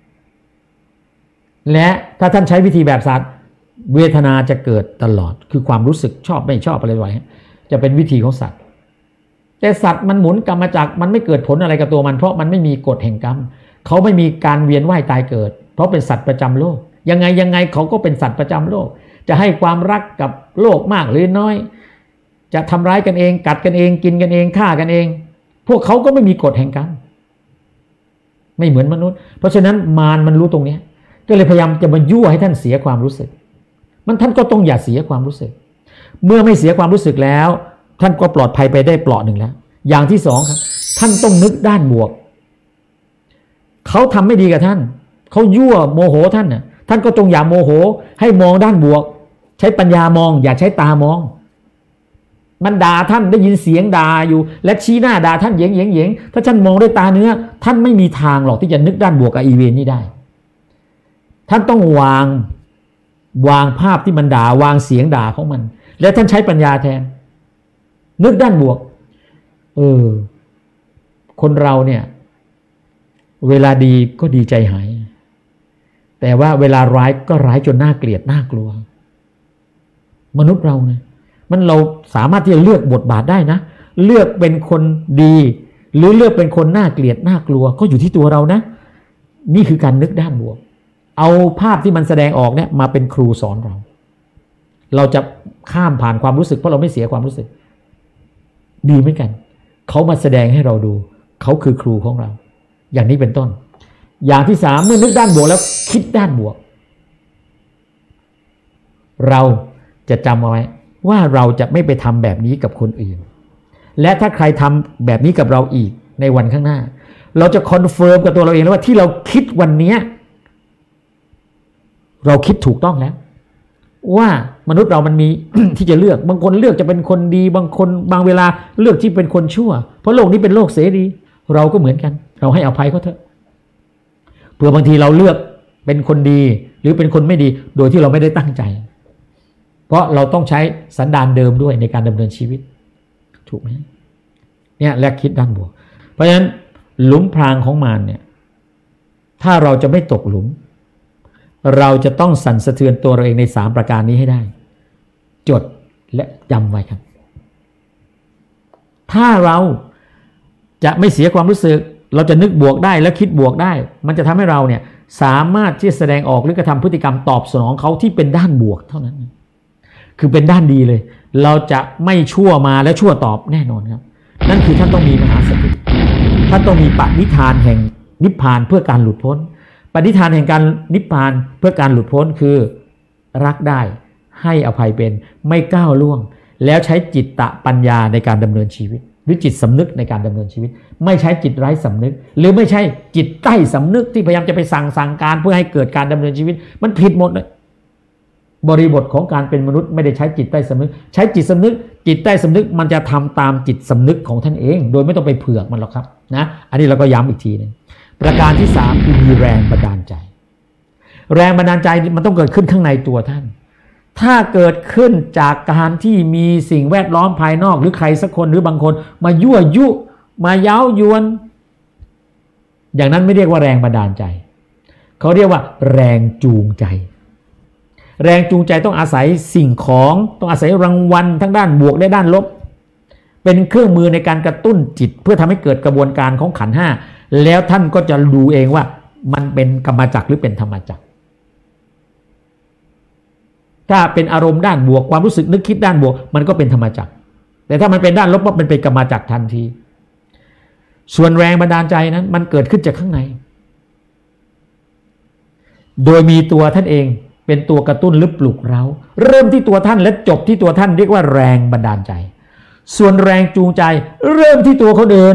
และถ้าท่านใช้วิธีแบบสัตว์เวทนาจะเกิดตลอดคือความรู้สึกชอบไม่ชอบอะไรไว้จะเป็นวิธีของสัตว์แต่สัตว์มันหมุนกรรมจักรมันไม่เกิดผลอะไรกับตัวมันเพราะมันไม่มีกฎแห่งกรรมเขาไม่มีการเวียนว่ายตายเกิดเพราะเป็นสัตว์ประจำโลกยังไงยังไงเขาก็เป็นสัตว์ประจำโลกจะให้ความรักกับโลกมากหรือน้อยจะทำร้ายกันเองกัดกันเองกินกันเองฆ่ากันเองพวกเขาก็ไม่มีกฎแห่งกรรมไม่เหมือนมนุษย์เพราะฉะนั้นมารมันรู้ตรงนี้ก็เลยพยายามจะมายั่วให้ท่านเสียความรู้สึกมันท่านก็ต้องอย่าเสียความรู้สึกเมื่อไม่เสียความรู้สึกแล้วท่านก็ปลอดภัยไปได้เปลาะหนึ่งแล้วอย่างที่สองครับท่านต้องนึกด้านบวกเขาทำไม่ดีกับท่านเขายั่วโมโหท่านน่ะท่านก็จงอย่าโมโหให้มองด้านบวกใช้ปัญญามองอย่าใช้ตามองมันด่าท่านได้ยินเสียงด่าอยู่และชี้หน้าด่าท่านเย้งเย้งเย้งถ้าท่านมองด้วยตาเนื้อท่านไม่มีทางหรอกที่จะนึกด้านบวกกับอีเวนนี้ได้ท่านต้องวางวางภาพที่มันด่าวางเสียงด่าของมันแล้วท่านใช้ปัญญาแทนนึกด้านบวกเออคนเราเนี่ยเวลาดีก็ดีใจหายแต่ว่าเวลาร้ายก็ร้ายจนน่าเกลียดน่ากลัวมนุษย์เราเนี่ยมันเราสามารถที่จะเลือกบทบาทได้นะเลือกเป็นคนดีหรือเลือกเป็นคนน่าเกลียดน่ากลัวก็อยู่ที่ตัวเรานะนี่คือการนึกด้านบวกเอาภาพที่มันแสดงออกเนี่ยมาเป็นครูสอนเราเราจะข้ามผ่านความรู้สึกเพราะเราไม่เสียความรู้สึกดีเหมือนกันเขามาแสดงให้เราดูเขาคือครูของเราอย่างนี้เป็นต้นอย่างที่สามเมื่อนึกด้านบวกแล้วคิดด้านบวกเราจะจำเอาไว้ว่าเราจะไม่ไปทำแบบนี้กับคนอื่นและถ้าใครทำแบบนี้กับเราอีกในวันข้างหน้าเราจะคอนเฟิร์มกับตัวเราเองแล้วว่าที่เราคิดวันนี้เราคิดถูกต้องแล้วว่ามนุษย์เรามันมี ที่จะเลือกบางคนเลือกจะเป็นคนดีบางคนบางเวลาเลือกที่เป็นคนชั่วเพราะโลกนี้เป็นโลกเสรีเราก็เหมือนกันเราให้อภัยเขาเถอะเผื่อบางทีเราเลือกเป็นคนดีหรือเป็นคนไม่ดีโดยที่เราไม่ได้ตั้งใจเพราะเราต้องใช้สันดานเดิมด้วยในการดำเนินชีวิตถูกไหมเนี่ยและคิดด้านบวกเพราะฉะนั้นหลุมพรางของมารเนี่ยถ้าเราจะไม่ตกหลุมเราจะต้องสั่นสะเทือนตัวเราเองในสามประการนี้ให้ได้จดและจำไว้ครับถ้าเราจะไม่เสียความรู้สึกเราจะนึกบวกได้และคิดบวกได้มันจะทำให้เราเนี่ยสามารถที่จะแสดงออกหรือกระทำพฤติกรรมตอบสนองเขาที่เป็นด้านบวกเท่านั้นคือเป็นด้านดีเลยเราจะไม่ชั่วมาและชั่วตอบแน่นอนครับนั่นคือท่านต้องมีมหาสติท่านต้องมีปณิธานแห่งนิพพานเพื่อการหลุดพ้นปณิธานแห่งการนิพพานเพื่อการหลุดพ้นคือรักได้ให้อภัยเป็นไม่ก้าวล่วงแล้วใช้จิตตะปัญญาในการดำเนินชีวิตหรือจิตสำนึกในการดำเนินชีวิตไม่ใช้จิตไร้สำนึกหรือไม่ใช่จิตใต้สำนึกที่พยายามจะไปสั่งสั่งการเพื่อให้เกิดการดำเนินชีวิตมันผิดหมดเลยบริบทของการเป็นมนุษย์ไม่ได้ใช้จิตใต้สำนึกใช้จิตสำนึกจิตใต้สำนึกมันจะทำตามจิตสำนึกของท่านเองโดยไม่ต้องไปเผือกมันหรอกครับนะอันนี้เราก็ย้ำอีกทีนึงประการที่สามคือมีแรงบันดาลใจแรงบันดาลใจมันต้องเกิดขึ้นข้างในตัวท่านถ้าเกิดขึ้นจากการที่มีสิ่งแวดล้อมภายนอกหรือใครสักคนหรือบางคนมายั่วยุมาเย้ายวนอย่างนั้นไม่เรียกว่าแรงบันดาลใจเขาเรียกว่าแรงจูงใจแรงจูงใจต้องอาศัยสิ่งของต้องอาศัยรางวัลทั้งด้านบวกและด้านลบเป็นเครื่องมือในการกระตุ้นจิตเพื่อทำให้เกิดกระบวนการของขันธ์ห้าแล้วท่านก็จะดูเองว่ามันเป็นกรรมจักรหรือเป็นธรรมจักรถ้าเป็นอารมณ์ด้านบวกความรู้สึกนึกคิดด้านบวกมันก็เป็นธรรมจักรแต่ถ้ามันเป็นด้านลบมันเป็นกรรมจักรทันทีส่วนแรงบันดาลใจนั้นมันเกิดขึ้นจากข้างในโดยมีตัวท่านเองเป็นตัวกระตุ้นหรือปลุกเร้าเริ่มที่ตัวท่านและจบที่ตัวท่านเรียกว่าแรงบันดาลใจส่วนแรงจูงใจเริ่มที่ตัวคนอื่น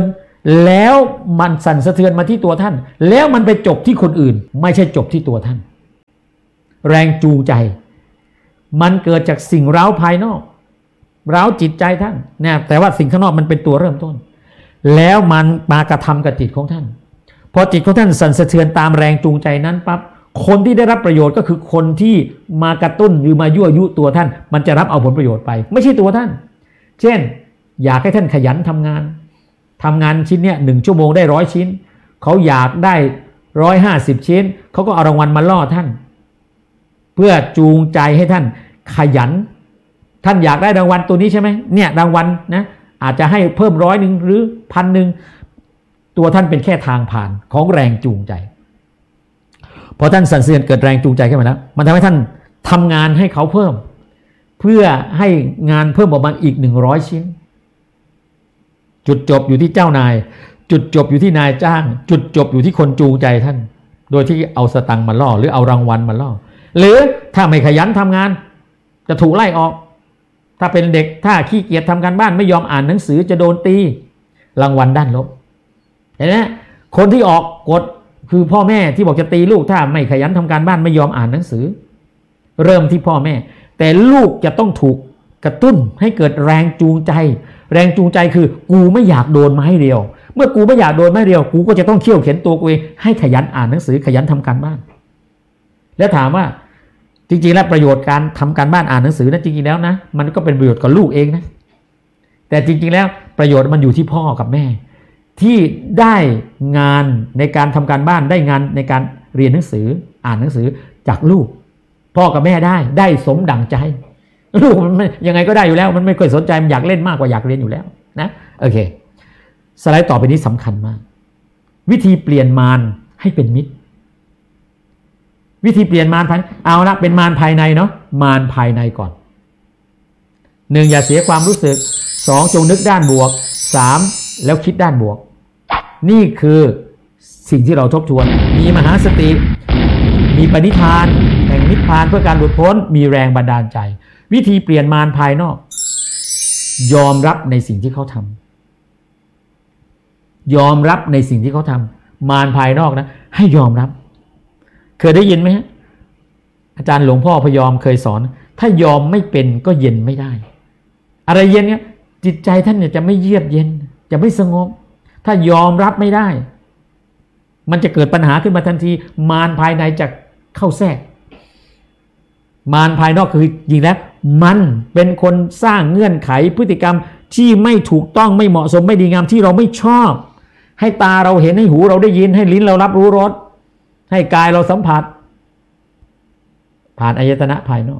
แล้วมันสั่นสะเทือนมาที่ตัวท่านแล้วมันไปจบที่คนอื่นไม่ใช่จบที่ตัวท่านแรงจูงใจมันเกิดจากสิ่งเร้าภายนอกเร้าจิตใจท่านเนี่ยแต่ว่าสิ่งข้างนอกมันเป็นตัวเริ่มต้นแล้วมันมากระทำกับจิตของท่านพอจิตของท่านสั่นสะเทือนตามแรงจูงใจนั้นปั๊บคนที่ได้รับประโยชน์ก็คือคนที่มากระตุ้นหรือมายั่วยุตัวท่านมันจะรับเอาผลประโยชน์ไปไม่ใช่ตัวท่านเช่นอยากให้ท่านขยันทำงานทำงานชิ้นเนี้ยหนึ่งชั่วโมงได้ร้อยชิ้นเขาอยากได้ร้อยห้าสิบชิ้นเขาก็เอารางวัลมาล่อท่านเพื่อจูงใจให้ท่านขยันท่านอยากได้รางวัลตัวนี้ใช่ไหมเนี่ยรางวัลนะอาจจะให้เพิ่มร้อยหนึ่งหรือพันหนึ่งตัวท่านเป็นแค่ทางผ่านของแรงจูงใจพอท่านสั่นสะเทือนเกิดแรงจูงใจขึ้นมาแล้วมันทำให้ท่านทำงานให้เขาเพิ่มเพื่อให้งานเพิ่มออกมาอีกหนึ่งร้อยชิ้นจุดจบอยู่ที่เจ้านายจุดจบอยู่ที่นายจ้างจุดจบอยู่ที่คนจูงใจท่านโดยที่เอาสตังค์มาล่อหรือเอารางวัลมาล่อหรือถ้าไม่ขยันทำงานจะถูกไล่ออกถ้าเป็นเด็กถ้าขี้เกียจทำการบ้านไม่ยอมอ่านหนังสือจะโดนตีรางวัลด้านลบเห็นไหมคนที่ออกกฎคือพ่อแม่ที่บอกจะตีลูกถ้าไม่ขยันทำการบ้านไม่ยอมอ่านหนังสือเริ่มที่พ่อแม่แต่ลูกจะต้องถูกกระตุ้นให้เกิดแรงจูงใจแรงจูงใจคือกูไม่อยากโดนไม้เรียวเมื่อกูไม่อยากโดนไม้เรียวกูก็จะต้องเขี่ยวเข็นตัวกูเองให้ขยันอ่านหนังสือขยันทำการบ้านแล้วถามว่าจริงๆแล้วประโยชน์การทำการบ้านอ่านหนังสือนะจริงๆแล้วนะมันก็เป็นประโยชน์กับลูกเองนะแต่จริงๆแล้วประโยชน์มันอยู่ที่พ่อกับแม่ที่ได้งานในการทำการบ้านได้งานในการเรียนหนังสืออ่านหนังสือจากลูกพ่อกับแม่ได้ได้สมดั่งใจลูกมันยังไงก็ได้อยู่แล้วมันไม่เคยสนใจมันอยากเล่นมากกว่าอยากเรียนอยู่แล้วนะโอเคสไลด์ต่อไปนี้สำคัญมากวิธีเปลี่ยนมารให้เป็นมิตรวิธีเปลี่ยนมารภายเอาละเป็นมารภายในเนาะมารภายในก่อนหนึ่งอย่าเสียความรู้สึกสองจงนึกด้านบวกสามแล้วคิดด้านบวกนี่คือสิ่งที่เราทบทวนมีมหาสติมีปณิธานแห่งนิพพานเพื่อการหลุดพ้นมีแรงบันดาลใจวิธีเปลี่ยนมารภายนอกยอมรับในสิ่งที่เขาทำยอมรับในสิ่งที่เขาทำมารภายนอกนะให้ยอมรับเคยได้ยินไหมฮะอาจารย์หลวงพ่อพยอมเคยสอนถ้ายอมไม่เป็นก็เย็นไม่ได้อะไรเย็นเนี่ยจิตใจท่านเนี่ยจะไม่เยือกเย็นจะไม่สงบถ้ายอมรับไม่ได้มันจะเกิดปัญหาขึ้นมาทันทีมารภายในจะเข้าแทรกมารภายนอกคือจริงแล้วมันเป็นคนสร้างเงื่อนไขพฤติกรรมที่ไม่ถูกต้องไม่เหมาะสมไม่ดีงามที่เราไม่ชอบให้ตาเราเห็นให้หูเราได้ยินให้ลิ้นเรารับรู้รสให้กายเราสัมผัสผ่านอายตนะภายนอก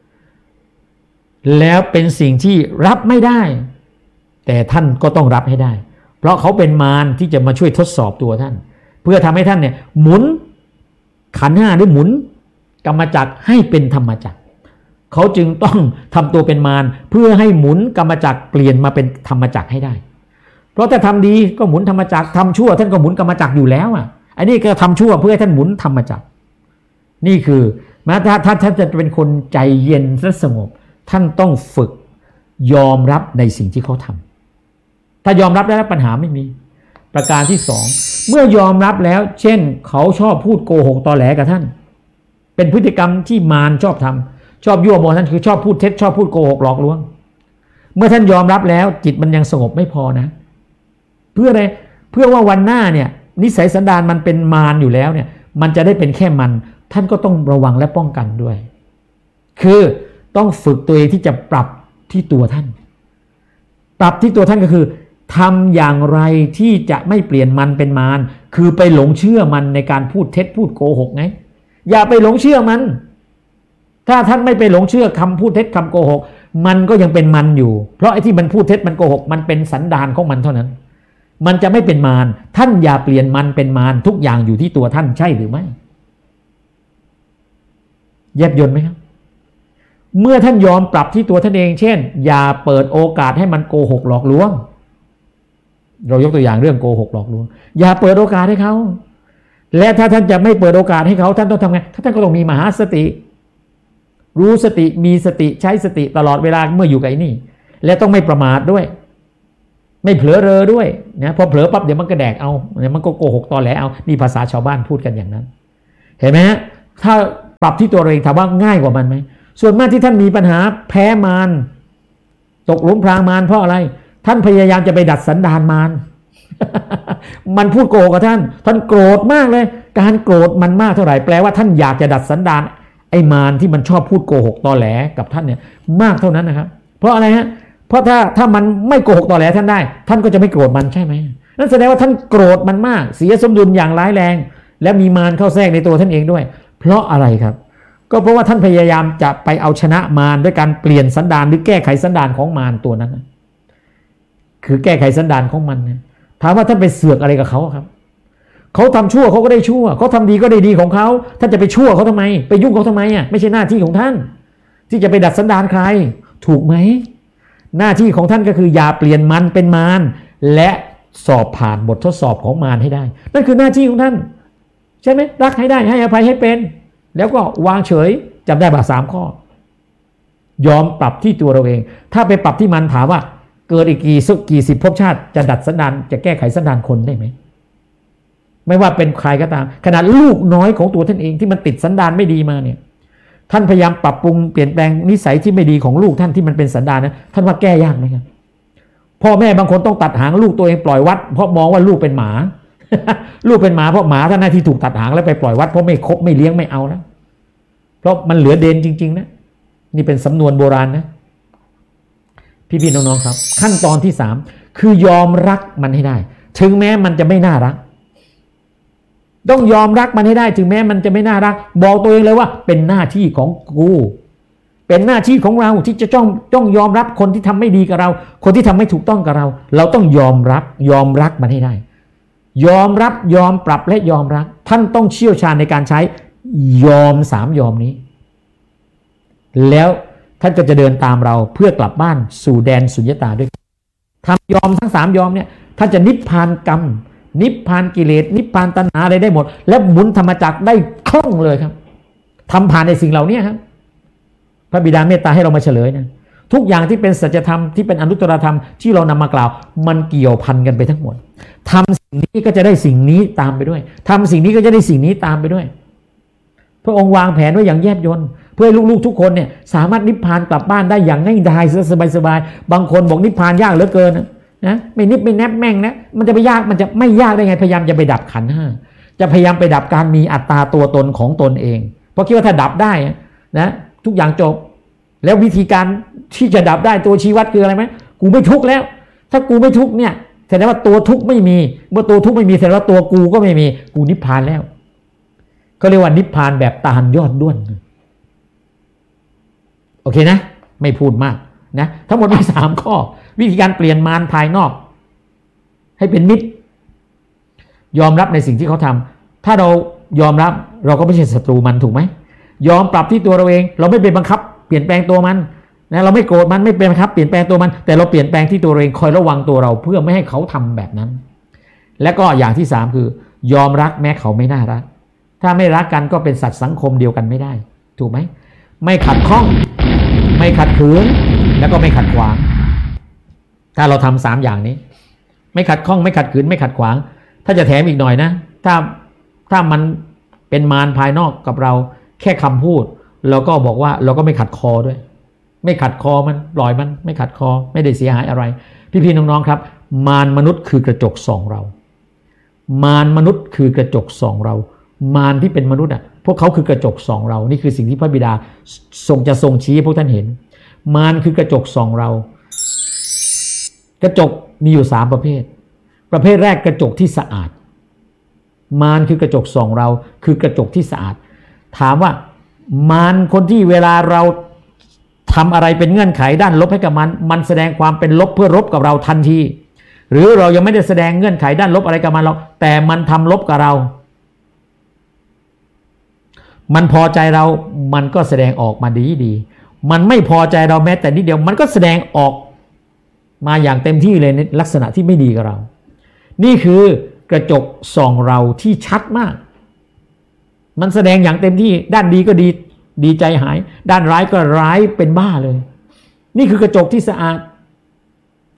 แล้วเป็นสิ่งที่รับไม่ได้แต่ท่านก็ต้องรับให้ได้เพราะเขาเป็นมารที่จะมาช่วยทดสอบตัวท่านเพื่อทำให้ท่านเนี่ยหมุนขันธ์ห้าหรือหมุนกรรมจักรให้เป็นธรรมจักรเขาจึงต้องทำตัวเป็นมารเพื่อให้หมุนกรรมจักรเปลี่ยนมาเป็นธรรมจักรให้ได้เพราะถ้าทำดีก็หมุนธรรมจักรทำชั่วท่านก็หมุนกรรมจักรอยู่แล้วอ่ะอันนี้ก็ทำชั่วเพื่อให้ท่านหมุนธรรมจักรนี่คือแม้ถ้าท่านจะเป็นคนใจเย็นและสงบท่านต้องฝึกยอมรับในสิ่งที่เขาทำถ้ายอมรับได้แล้วปัญหาไม่มีประการที่สองเมื่อยอมรับแล้วเช่นเขาชอบพูดโกหกตอแหลกับท่านเป็นพฤติกรรมที่มารชอบทำชอบยั่วโมท่านคือชอบพูดเท็จชอบพูดโกหกหลอกลวงเมื่อท่านยอมรับแล้วจิตมันยังสงบไม่พอนะเพื่ออะไรเพื่อว่าวันหน้าเนี่ยนิสัยสันดานมันเป็นมารอยู่แล้วเนี่ยมันจะได้เป็นแค่มันท่านก็ต้องระวังและป้องกันด้วยคือต้องฝึกตัวเองที่จะปรับที่ตัวท่านปรับที่ตัวท่านก็คือทำอย่างไรที่จะไม่เปลี่ยนมันเป็นมารคือไปหลงเชื่อมันในการพูดเท็จพูดโกหกไงอย่าไปหลงเชื่อมันถ้าท่านไม่ไปหลงเชื่อคำพูดเท็จคำโกหกมันก็ยังเป็นมันอยู่เพราะไอ้ที่มันพูดเท็จมันโกหกมันเป็นสันดานของมันเท่านั้นมันจะไม่เป็นมารท่านอย่าเปลี่ยนมันเป็นมารทุกอย่างอยู่ที่ตัวท่านใช่หรือไม่แยบยลไหมครับเมื่อท่านยอมปรับที่ตัวท่านเองเช่นอย่าเปิดโอกาสให้มันโกหกหลอกลวงเรายกตัวอย่างเรื่องโกหกหลอกลวงอย่าเปิดโอกาสให้เขาและถ้าท่านจะไม่เปิดโอกาสให้เขาท่านต้องทำไงท่านก็ต้องมีมหาสติรู้สติมีสติใช้สติตลอดเวลาเมื่ออยู่กับไอ้นี่และต้องไม่ประมาทด้วยไม่เผลอเรอด้วยนะพอเผลอปั๊บเดี๋ยวมันก็แดกเอาเดี๋ยวมันก็โกหกตอแหลเอานี่ภาษาชาวบ้านพูดกันอย่างนั้นเห็นไหมฮะถ้าปรับที่ตัวเราเองถามว่าง่ายกว่ามันไหมส่วนมากที่ท่านมีปัญหาแพ้มารตกหลุมพรางมารเพราะอะไรท่านพยายามจะไปดัดสันดานมาร มันพูดโกหกกับท่านท่านโกรธมากเลยการโกรธมันมากเท่าไหร่แปลว่าท่านอยากจะดัดสันดานไอ้มารที่มันชอบพูดโกหกตอแหลกับท่านเนี่ยมากเท่านั้นนะครับเพราะอะไรฮะเพราะถ้าถ้ามันไม่โกหกตอแหลท่านได้ท่านก็จะไม่โกรธมันใช่ไหมนั่นแสดงว่าท่านโกรธมันมากเสียสมดุลอย่างร้ายแรงและมีมารเข้าแทรกในตัวท่านเองด้วยเพราะอะไรครับก็เพราะว่าท่านพยายามจะไปเอาชนะมารด้วยการเปลี่ยนสันดานหรือแก้ไขสันดานของมารตัวนั้นนะคือแก้ไขสันดานของมันนะถามว่าท่านไปเสือกอะไรกับเขาครับเขาทำชั่วเขาก็ได้ชั่วเขาทำดีก็ได้ดีของเขาท่านจะไปชั่วเขาทำไมไปยุ่งเขาทำไมอ่ะไม่ใช่หน้าที่ของท่านที่จะไปดัดสันดานใครถูกไหมหน้าที่ของท่านก็คืออย่าเปลี่ยนมันเป็นมารและสอบผ่านบททดสอบของมารให้ได้นั่นคือหน้าที่ของท่านใช่ไหมรักให้ได้ให้อภัยให้เป็นแล้วก็วางเฉยจำได้ป่ะสามข้อยอมปรับที่ตัวเราเองถ้าไปปรับที่มันถามว่าเกิดอีกกี่สุกี่สิบภพชาติจะดัดสันดานจะแก้ไขสันดานคนได้ไหมไม่ว่าเป็นใครก็ตามขนาดลูกน้อยของตัวท่านเองที่มันติดสันดานไม่ดีมาเนี่ยท่านพยายามปรับปรุงเปลี่ยนแปลงนิสัยที่ไม่ดีของลูกท่านที่มันเป็นสันดานนะท่านว่าแก้ยากไหมครับพ่อแม่บางคนต้องตัดหางลูกตัวเองปล่อยวัดเพราะมองว่าลูกเป็นหมา ลูกเป็นหมาเพราะหมาท่านหน้าที่ถูกตัดหางแล้วไปปล่อยวัดเพราะไม่คบไม่เลี้ยงไม่เอานะเพราะมันเหลือเดนจริงๆนะนี่เป็นสำนวนโบราณนะพี่ๆน้องๆครับขั้นตอนที่สามคือยอมรักมันให้ได้ถึงแม้มันจะไม่น่ารักต้องยอมรักมันให้ได้ถึงแม้มันจะไม่น่ารักบอกตัวเองเลยว่าเป็นหน้าที่ของกูเป็นหน้าที่ของเราที่จะต้องต้องยอมรับคนที่ทำไม่ดีกับเราคนที่ทำไม่ถูกต้องกับเราเราต้องยอมรับยอมรักมันให้ได้ยอมรับยอมปรับและยอมรักท่านต้องเชี่ยวชาญในการใช้ยอมสามยอมนี้แล้วท่านก็จะเดินตามเราเพื่อกลับบ้านสู่แดนสุญญตาด้วยทำยอมทั้งสามยอมเนี่ยท่านจะนิพพานกรรมนิพพานกิเลสนิพพานตัณหาอะไรได้หมดและหมุนธรรมจักรได้คล่องเลยครับทำผ่านในสิ่งเหล่านี้ครับพระบิดาเมตตาให้เรามาเฉลยนะทุกอย่างที่เป็นสัจธรรมที่เป็นอนุตตรธรรมที่เรานำมากล่าวมันเกี่ยวพันกันไปทั้งหมดทำสิ่งนี้ก็จะได้สิ่งนี้ตามไปด้วยทำสิ่งนี้ก็จะได้สิ่งนี้ตามไปด้วยพระองค์วางแผนไว้อย่างแยบยลเพื่อให้ลูกๆทุกคนเนี่ยสามารถนิพพานกลับบ้านได้อย่างง่ายดายสบายๆบางคนบอกนิพพานยากเหลือเกินนะไม่นิพไม่แนบแม่งนะมันจะไปยากมันจะไม่ยากได้ไงพยายามจะไปดับขันธ์ห้าจะพยายามไปดับการมีอัตตาตัวตนของตนเองเพราะคิดว่าถ้าดับได้นะทุกอย่างจบแล้ววิธีการที่จะดับได้ตัวชี้วัดคืออะไรไหมกูไม่ทุกข์แล้วถ้ากูไม่ทุกข์เนี่ยแสดงว่าตัวทุกข์ไม่มีเมื่อตัวทุกข์ไม่มีแสดงว่าตัวกูก็ไม่มีกูนิพพานแล้วก็เรียกว่านิพพานแบบตาลยอดด้วนโอเคนะไม่พูดมากนะทั้งหมดมีสามข้อวิธีการเปลี่ยนมารภายนอกให้เป็นมิตรยอมรับในสิ่งที่เขาทำถ้าเรายอมรับเราก็ไม่ใช่ศัตรูมันถูกไหมยอมปรับที่ตัวเราเองเราไม่เป็นบังคับเปลี่ยนแปลงตัวมันนะเราไม่โกรธมันไม่เป็นบังคับเปลี่ยนแปลงตัวมันแต่เราเปลี่ยนแปลงที่ตัวเราเองคอยระวังตัวเราเพื่อไม่ให้เขาทำแบบนั้นและก็อย่างที่สามคือยอมรักแม้เขาไม่น่ารักถ้าไม่รักกันก็เป็นสัตว์สังคมเดียวกันไม่ได้ถูกไหมไม่ขัดข้องไม่ขัดขืนแล้วก็ไม่ขัดขวางถ้าเราทำสามอย่างนี้ไม่ขัดข้องไม่ขัดขืนไม่ขัดขวางถ้าจะแถมอีกหน่อยนะถ้าถ้ามันเป็นมารภายนอกกับเราแค่คำพูดเราก็บอกว่าเราก็ไม่ขัดคอด้วยไม่ขัดคอมันปล่อยมันไม่ขัดคอไม่ได้เสียหายอะไรพี่ๆน้องๆครับมารมนุษย์คือกระจกส่องเรามารมนุษย์คือกระจกส่องเรามารที่เป็นมนุษย์อ่ะพวกเขาคือกระจกส่องเรานี่คือสิ่งที่พระบิดาทรงจะทรงชี้ให้พวกท่านเห็นมารคือกระจกส่องเรากระจกมีอยู่สามประเภทประเภทแรกกระจกที่สะอาดมารคือกระจกส่องเราคือกระจกที่สะอาดถามว่ามารคนที่เวลาเราทำอะไรเป็นเงื่อนไขด้านลบให้กับมันมันแสดงความเป็นลบเพื่อรบกับเราทันทีหรือเรายังไม่ได้แสดงเงื่อนไขด้านลบอะไรกับมันหรอกแต่มันทำลบกับเรามันพอใจเรามันก็แสดงออกมาดีดีมันไม่พอใจเราแม้แต่นิดเดียวมันก็แสดงออกมาอย่างเต็มที่เลยในลักษณะที่ไม่ดีกับเรานี่คือกระจกส่องเราที่ชัดมากมันแสดงอย่างเต็มที่ด้านดีก็ดีดีใจหายด้านร้ายก็ร้ายเป็นบ้าเลยนี่คือกระจกที่สะอาด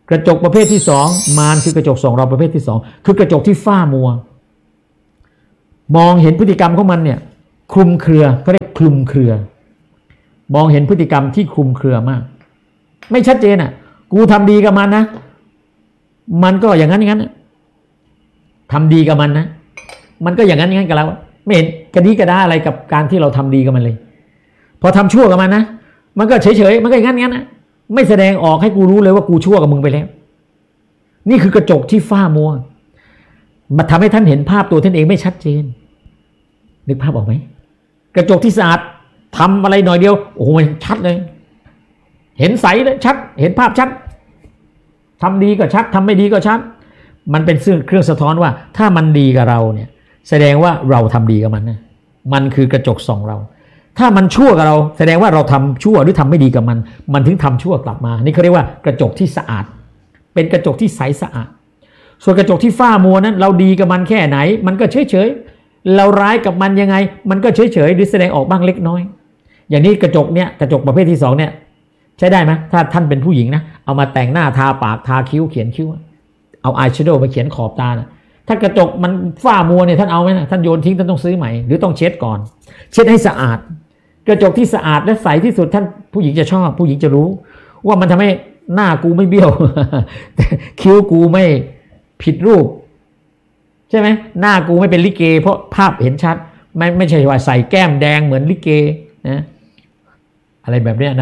กระจกประเภทที่สองมารคือกระจกส่องเราประเภทที่สองคือกระจกที่ฝ้ามัวมองเห็นพฤติกรรมของมันเนี่ยคลุมเครือก็เรียกคลุมเครือมองเห็นพฤติกรรมที่คลุมเครือมากไม่ชัดเจนอ่ะกูทำดีกับมันนะมันก็อย่างนั้นอย่างนั้นทำดีกับมันนะมันก็อย่างนั้นอย่างนั้นกับเราไม่เห็นกระดีกระด้าอะไรกับการที่เราทำดีกับมันเลยพอทำชั่วกับมันนะมันก็เฉยๆมันก็อย่างนั้นอย่างนั้นนะไม่แสดงออกให้กูรู้เลยว่ากูชั่วกับมึงไปแล้วนี่คือกระจกที่ฝ้ามัวมันทำให้ท่านเห็นภาพตัวท่านเองไม่ชัดเจนนึกภาพออกไหมกระจกที่สะอาดทำอะไรหน่อยเดียวโอ้โหมันชัดเลยเห็นใสเลยชัดเห็นภาพชัดทำดีก็ชัดทำไม่ดีก็ชัดมันเป็นเครื่องสะท้อนว่าถ้ามันดีกับเราเนี่ยแสดงว่าเราทำดีกับมันนะมันคือกระจกส่องเราถ้ามันชั่วกับเราแสดงว่าเราทำชั่วหรือทำไม่ดีกับมันมันถึงทำชั่วกลับมานี่เขาเรียกว่ากระจกที่สะอาดเป็นกระจกที่ใสสะอาดส่วนกระจกที่ฝ้ามัวนั้นเราดีกับมันแค่ไหนมันก็เฉยเฉยเราร้ายกับมันยังไงมันก็เฉยเฉยหรือแสดงออกบ้างเล็กน้อยอย่างนี้กระจกเนี่ยกระจกประเภทที่สองเนี่ยใช้ได้ไหมถ้าท่านเป็นผู้หญิงนะเอามาแต่งหน้าทาปากทาคิ้วเขียนคิ้วเอาอายแชโดว์มาเขียนขอบตานะถ้ากระจกมันฝ้ามัวเนี่ยท่านเอาไหมนะท่านโยนทิ้งท่านต้องซื้อใหม่หรือต้องเช็ดก่อนเช็ดให้สะอาดกระจกที่สะอาดและใสที่สุดท่านผู้หญิงจะชอบผู้หญิงจะรู้ว่ามันทำให้หน้ากูไม่เบี้ยว คิ้วกูไม่ผิดรูปใช่ไหมหน้ากูไม่เป็นลิเกเพราะภาพเห็นชัดไม่ไม่ใช่ว่าใส่แก้มแดงเหมือนลิเกนะอะไรแบบเนี้ยนะ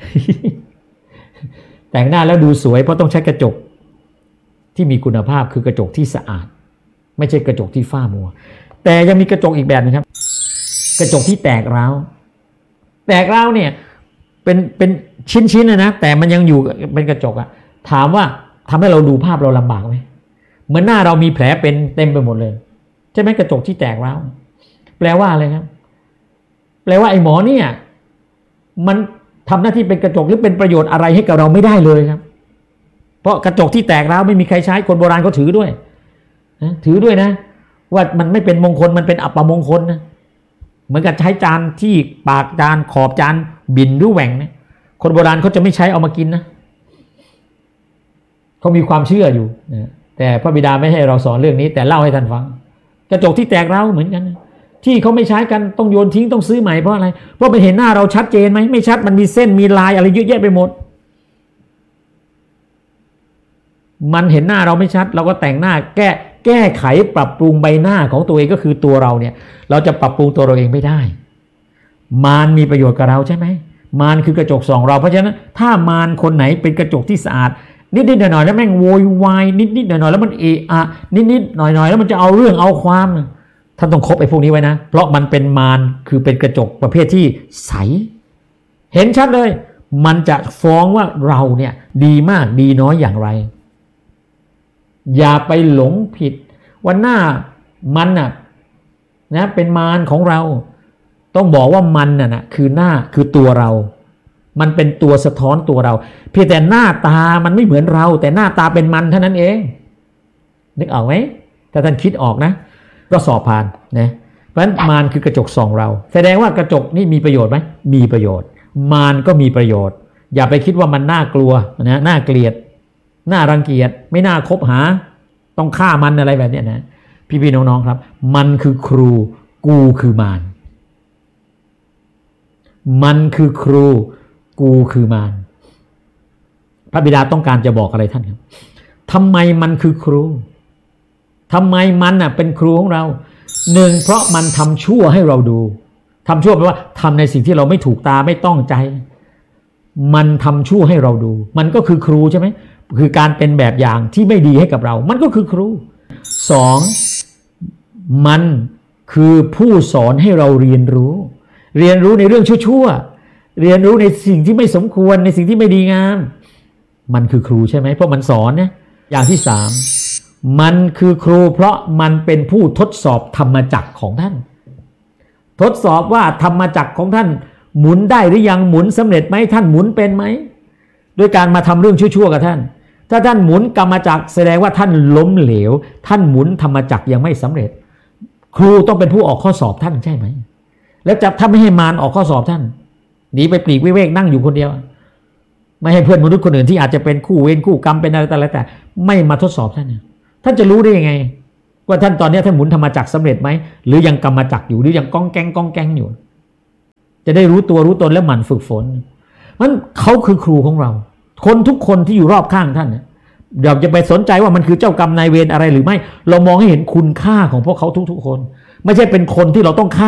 แต่งหน้าแล้วดูสวยเพราะต้องใช้กระจกที่มีคุณภาพคือกระจกที่สะอาดไม่ใช่กระจกที่ฝ้ามัวแต่ยังมีกระจกอีกแบบนึงครับกระจกที่แตกร้าวแตกร้าวเนี่ยเป็นเป็นชิ้นๆนะนะแต่มันยังอยู่เป็นกระจกอะถามว่าทำให้เราดูภาพเราลำบากไหมเหมือนหน้าเรามีแผลเป็นเต็มไปหมดเลยใช่ไหมกระจกที่แตกร้าวแปลว่าอะไรครับแปลว่าไอ้หมอเนี่ยมันทำหน้าที่เป็นกระจกหรือเป็นประโยชน์อะไรให้กับเราไม่ได้เลยครับเพราะกระจกที่แตกร้าวไม่มีใครใช้คนโบราณเขาถือด้วยนะถือด้วยนะว่ามันไม่เป็นมงคลมันเป็นอัปมงคลนะเหมือนกับใช้จานที่ปากจานขอบจานบินหรือแหว่งเนี่ยคนโบราณเขาจะไม่ใช้เอามากินนะเขามีความเชื่ออยู่นะแต่พระบิดาไม่ให้เราสอนเรื่องนี้แต่เล่าให้ท่านฟังกระจกที่แตกร้าวเหมือนกันนะที่เขาไม่ใช้กันต้องโยนทิ้งต้องซื้อใหม่เพราะอะไรเพราะมันเห็นหน้าเราชัดเจนไหมไม่ชัดมันมีเส้นมีลายอะไรเยอะแยะไปหมดมันเห็นหน้าเราไม่ชัดเราก็แต่งหน้าแก้แก้ไขปรับปรุงใบหน้าของตัวเองก็คือตัวเราเนี่ยเราจะปรับปรุงตัวเราเองไม่ได้มารมีประโยชน์กับเราใช่ไหมมารคือกระจกส่องเราเพราะฉะนั้นถ้ามารคนไหนเป็นกระจกที่สะอาดนิดๆหน่อยๆแล้วแม่งโวยวายนิดๆหน่อยๆแล้วมันเอะอะนิดๆหน่อยๆแล้วมันจะเอาเรื่องเอาความท่านต้องคบไอ้พวกนี้ไว้นะเพราะมันเป็นมารคือเป็นกระจกประเภทที่ใสเห็นชัดเลยมันจะฟ้องว่าเราเนี่ยดีมากดีน้อยอย่างไรอย่าไปหลงผิดว่าหน้ามันน่ะนะเป็นมารของเราต้องบอกว่ามันน่ะนะคือหน้าคือตัวเรามันเป็นตัวสะท้อนตัวเราเพียงแต่หน้าตามันไม่เหมือนเราแต่หน้าตาเป็นมันเท่านั้นเองนึกออกไหมถ้าท่านคิดออกนะก็สอบผ่านนะเพราะฉะนั้นมารคือกระจกส่องเราแสดงว่ากระจกนี่มีประโยชน์ไหมมีประโยชน์มารก็มีประโยชน์อย่าไปคิดว่ามันน่ากลัวนะน่าเกลียดน่ารังเกียจไม่น่าคบหาต้องฆ่ามันอะไรแบบนี้นะพี่ๆน้องๆครับมันคือครูกูคือมารมันคือครูกูคือมารพระบิดาต้องการจะบอกอะไรท่านครับทำไมมันคือครูทำไมมันน่ะเป็นครูของเราหนึ่งเพราะมันทำชั่วให้เราดูทำชั่วแปลว่าทำในสิ่งที่เราไม่ถูกตาไม่ต้องใจมันทำชั่วให้เราดูมันก็คือครูใช่ไหมคือการเป็นแบบอย่างที่ไม่ดีให้กับเรามันก็คือครูสองมันคือผู้สอนให้เราเรียนรู้เรียนรู้ในเรื่องชั่วๆเรียนรู้ในสิ่งที่ไม่สมควรในสิ่งที่ไม่ดีงามมันคือครูใช่ไหมเพราะมันสอนเนี่ยอย่างที่สามมันคือครูเพราะมันเป็นผู้ทดสอบธรรมจักรของท่านทดสอบว่าธรรมจักรของท่านหมุนได้หรือยังหมุนสำเร็จไหมท่านหมุนเป็นไหมด้วยการมาทำเรื่องชั่วๆกับท่านถ้าท่านหมุนกรรมจักรแสดงว่าท่านล้มเหลวท่านหมุนธรรมจักรยังไม่สำเร็จครูต้องเป็นผู้ออกข้อสอบท่านใช่ไหมแล้วจะถ้าไม่ให้มารออกข้อสอบท่านหนีไปปลีกวิเวกนั่งอยู่คนเดียวไม่ให้เพื่อนมนุษย์คนอื่นที่อาจจะเป็นคู่เวรคู่กรรมเป็นอะไรแต่อะไรแต่ไม่มาทดสอบท่านเนี่ยท่านจะรู้ได้ยังไงว่าท่านตอนนี้ท่านหมุนธรรมจักรสำเร็จไหมหรือยังกรรมจักรอยู่หรือยังก้องแกงก้องแกงอยู่จะได้รู้ตัวรู้ตนและหมั่นฝึกฝนมันเขาคือครูของเราคนทุกคนที่อยู่รอบข้างท่านเนี่ยเดี๋ยวจะไปสนใจว่ามันคือเจ้ากรรมนายเวรอะไรหรือไม่เรามองให้เห็นคุณค่าของพวกเขาทุกๆคนไม่ใช่เป็นคนที่เราต้องฆ่า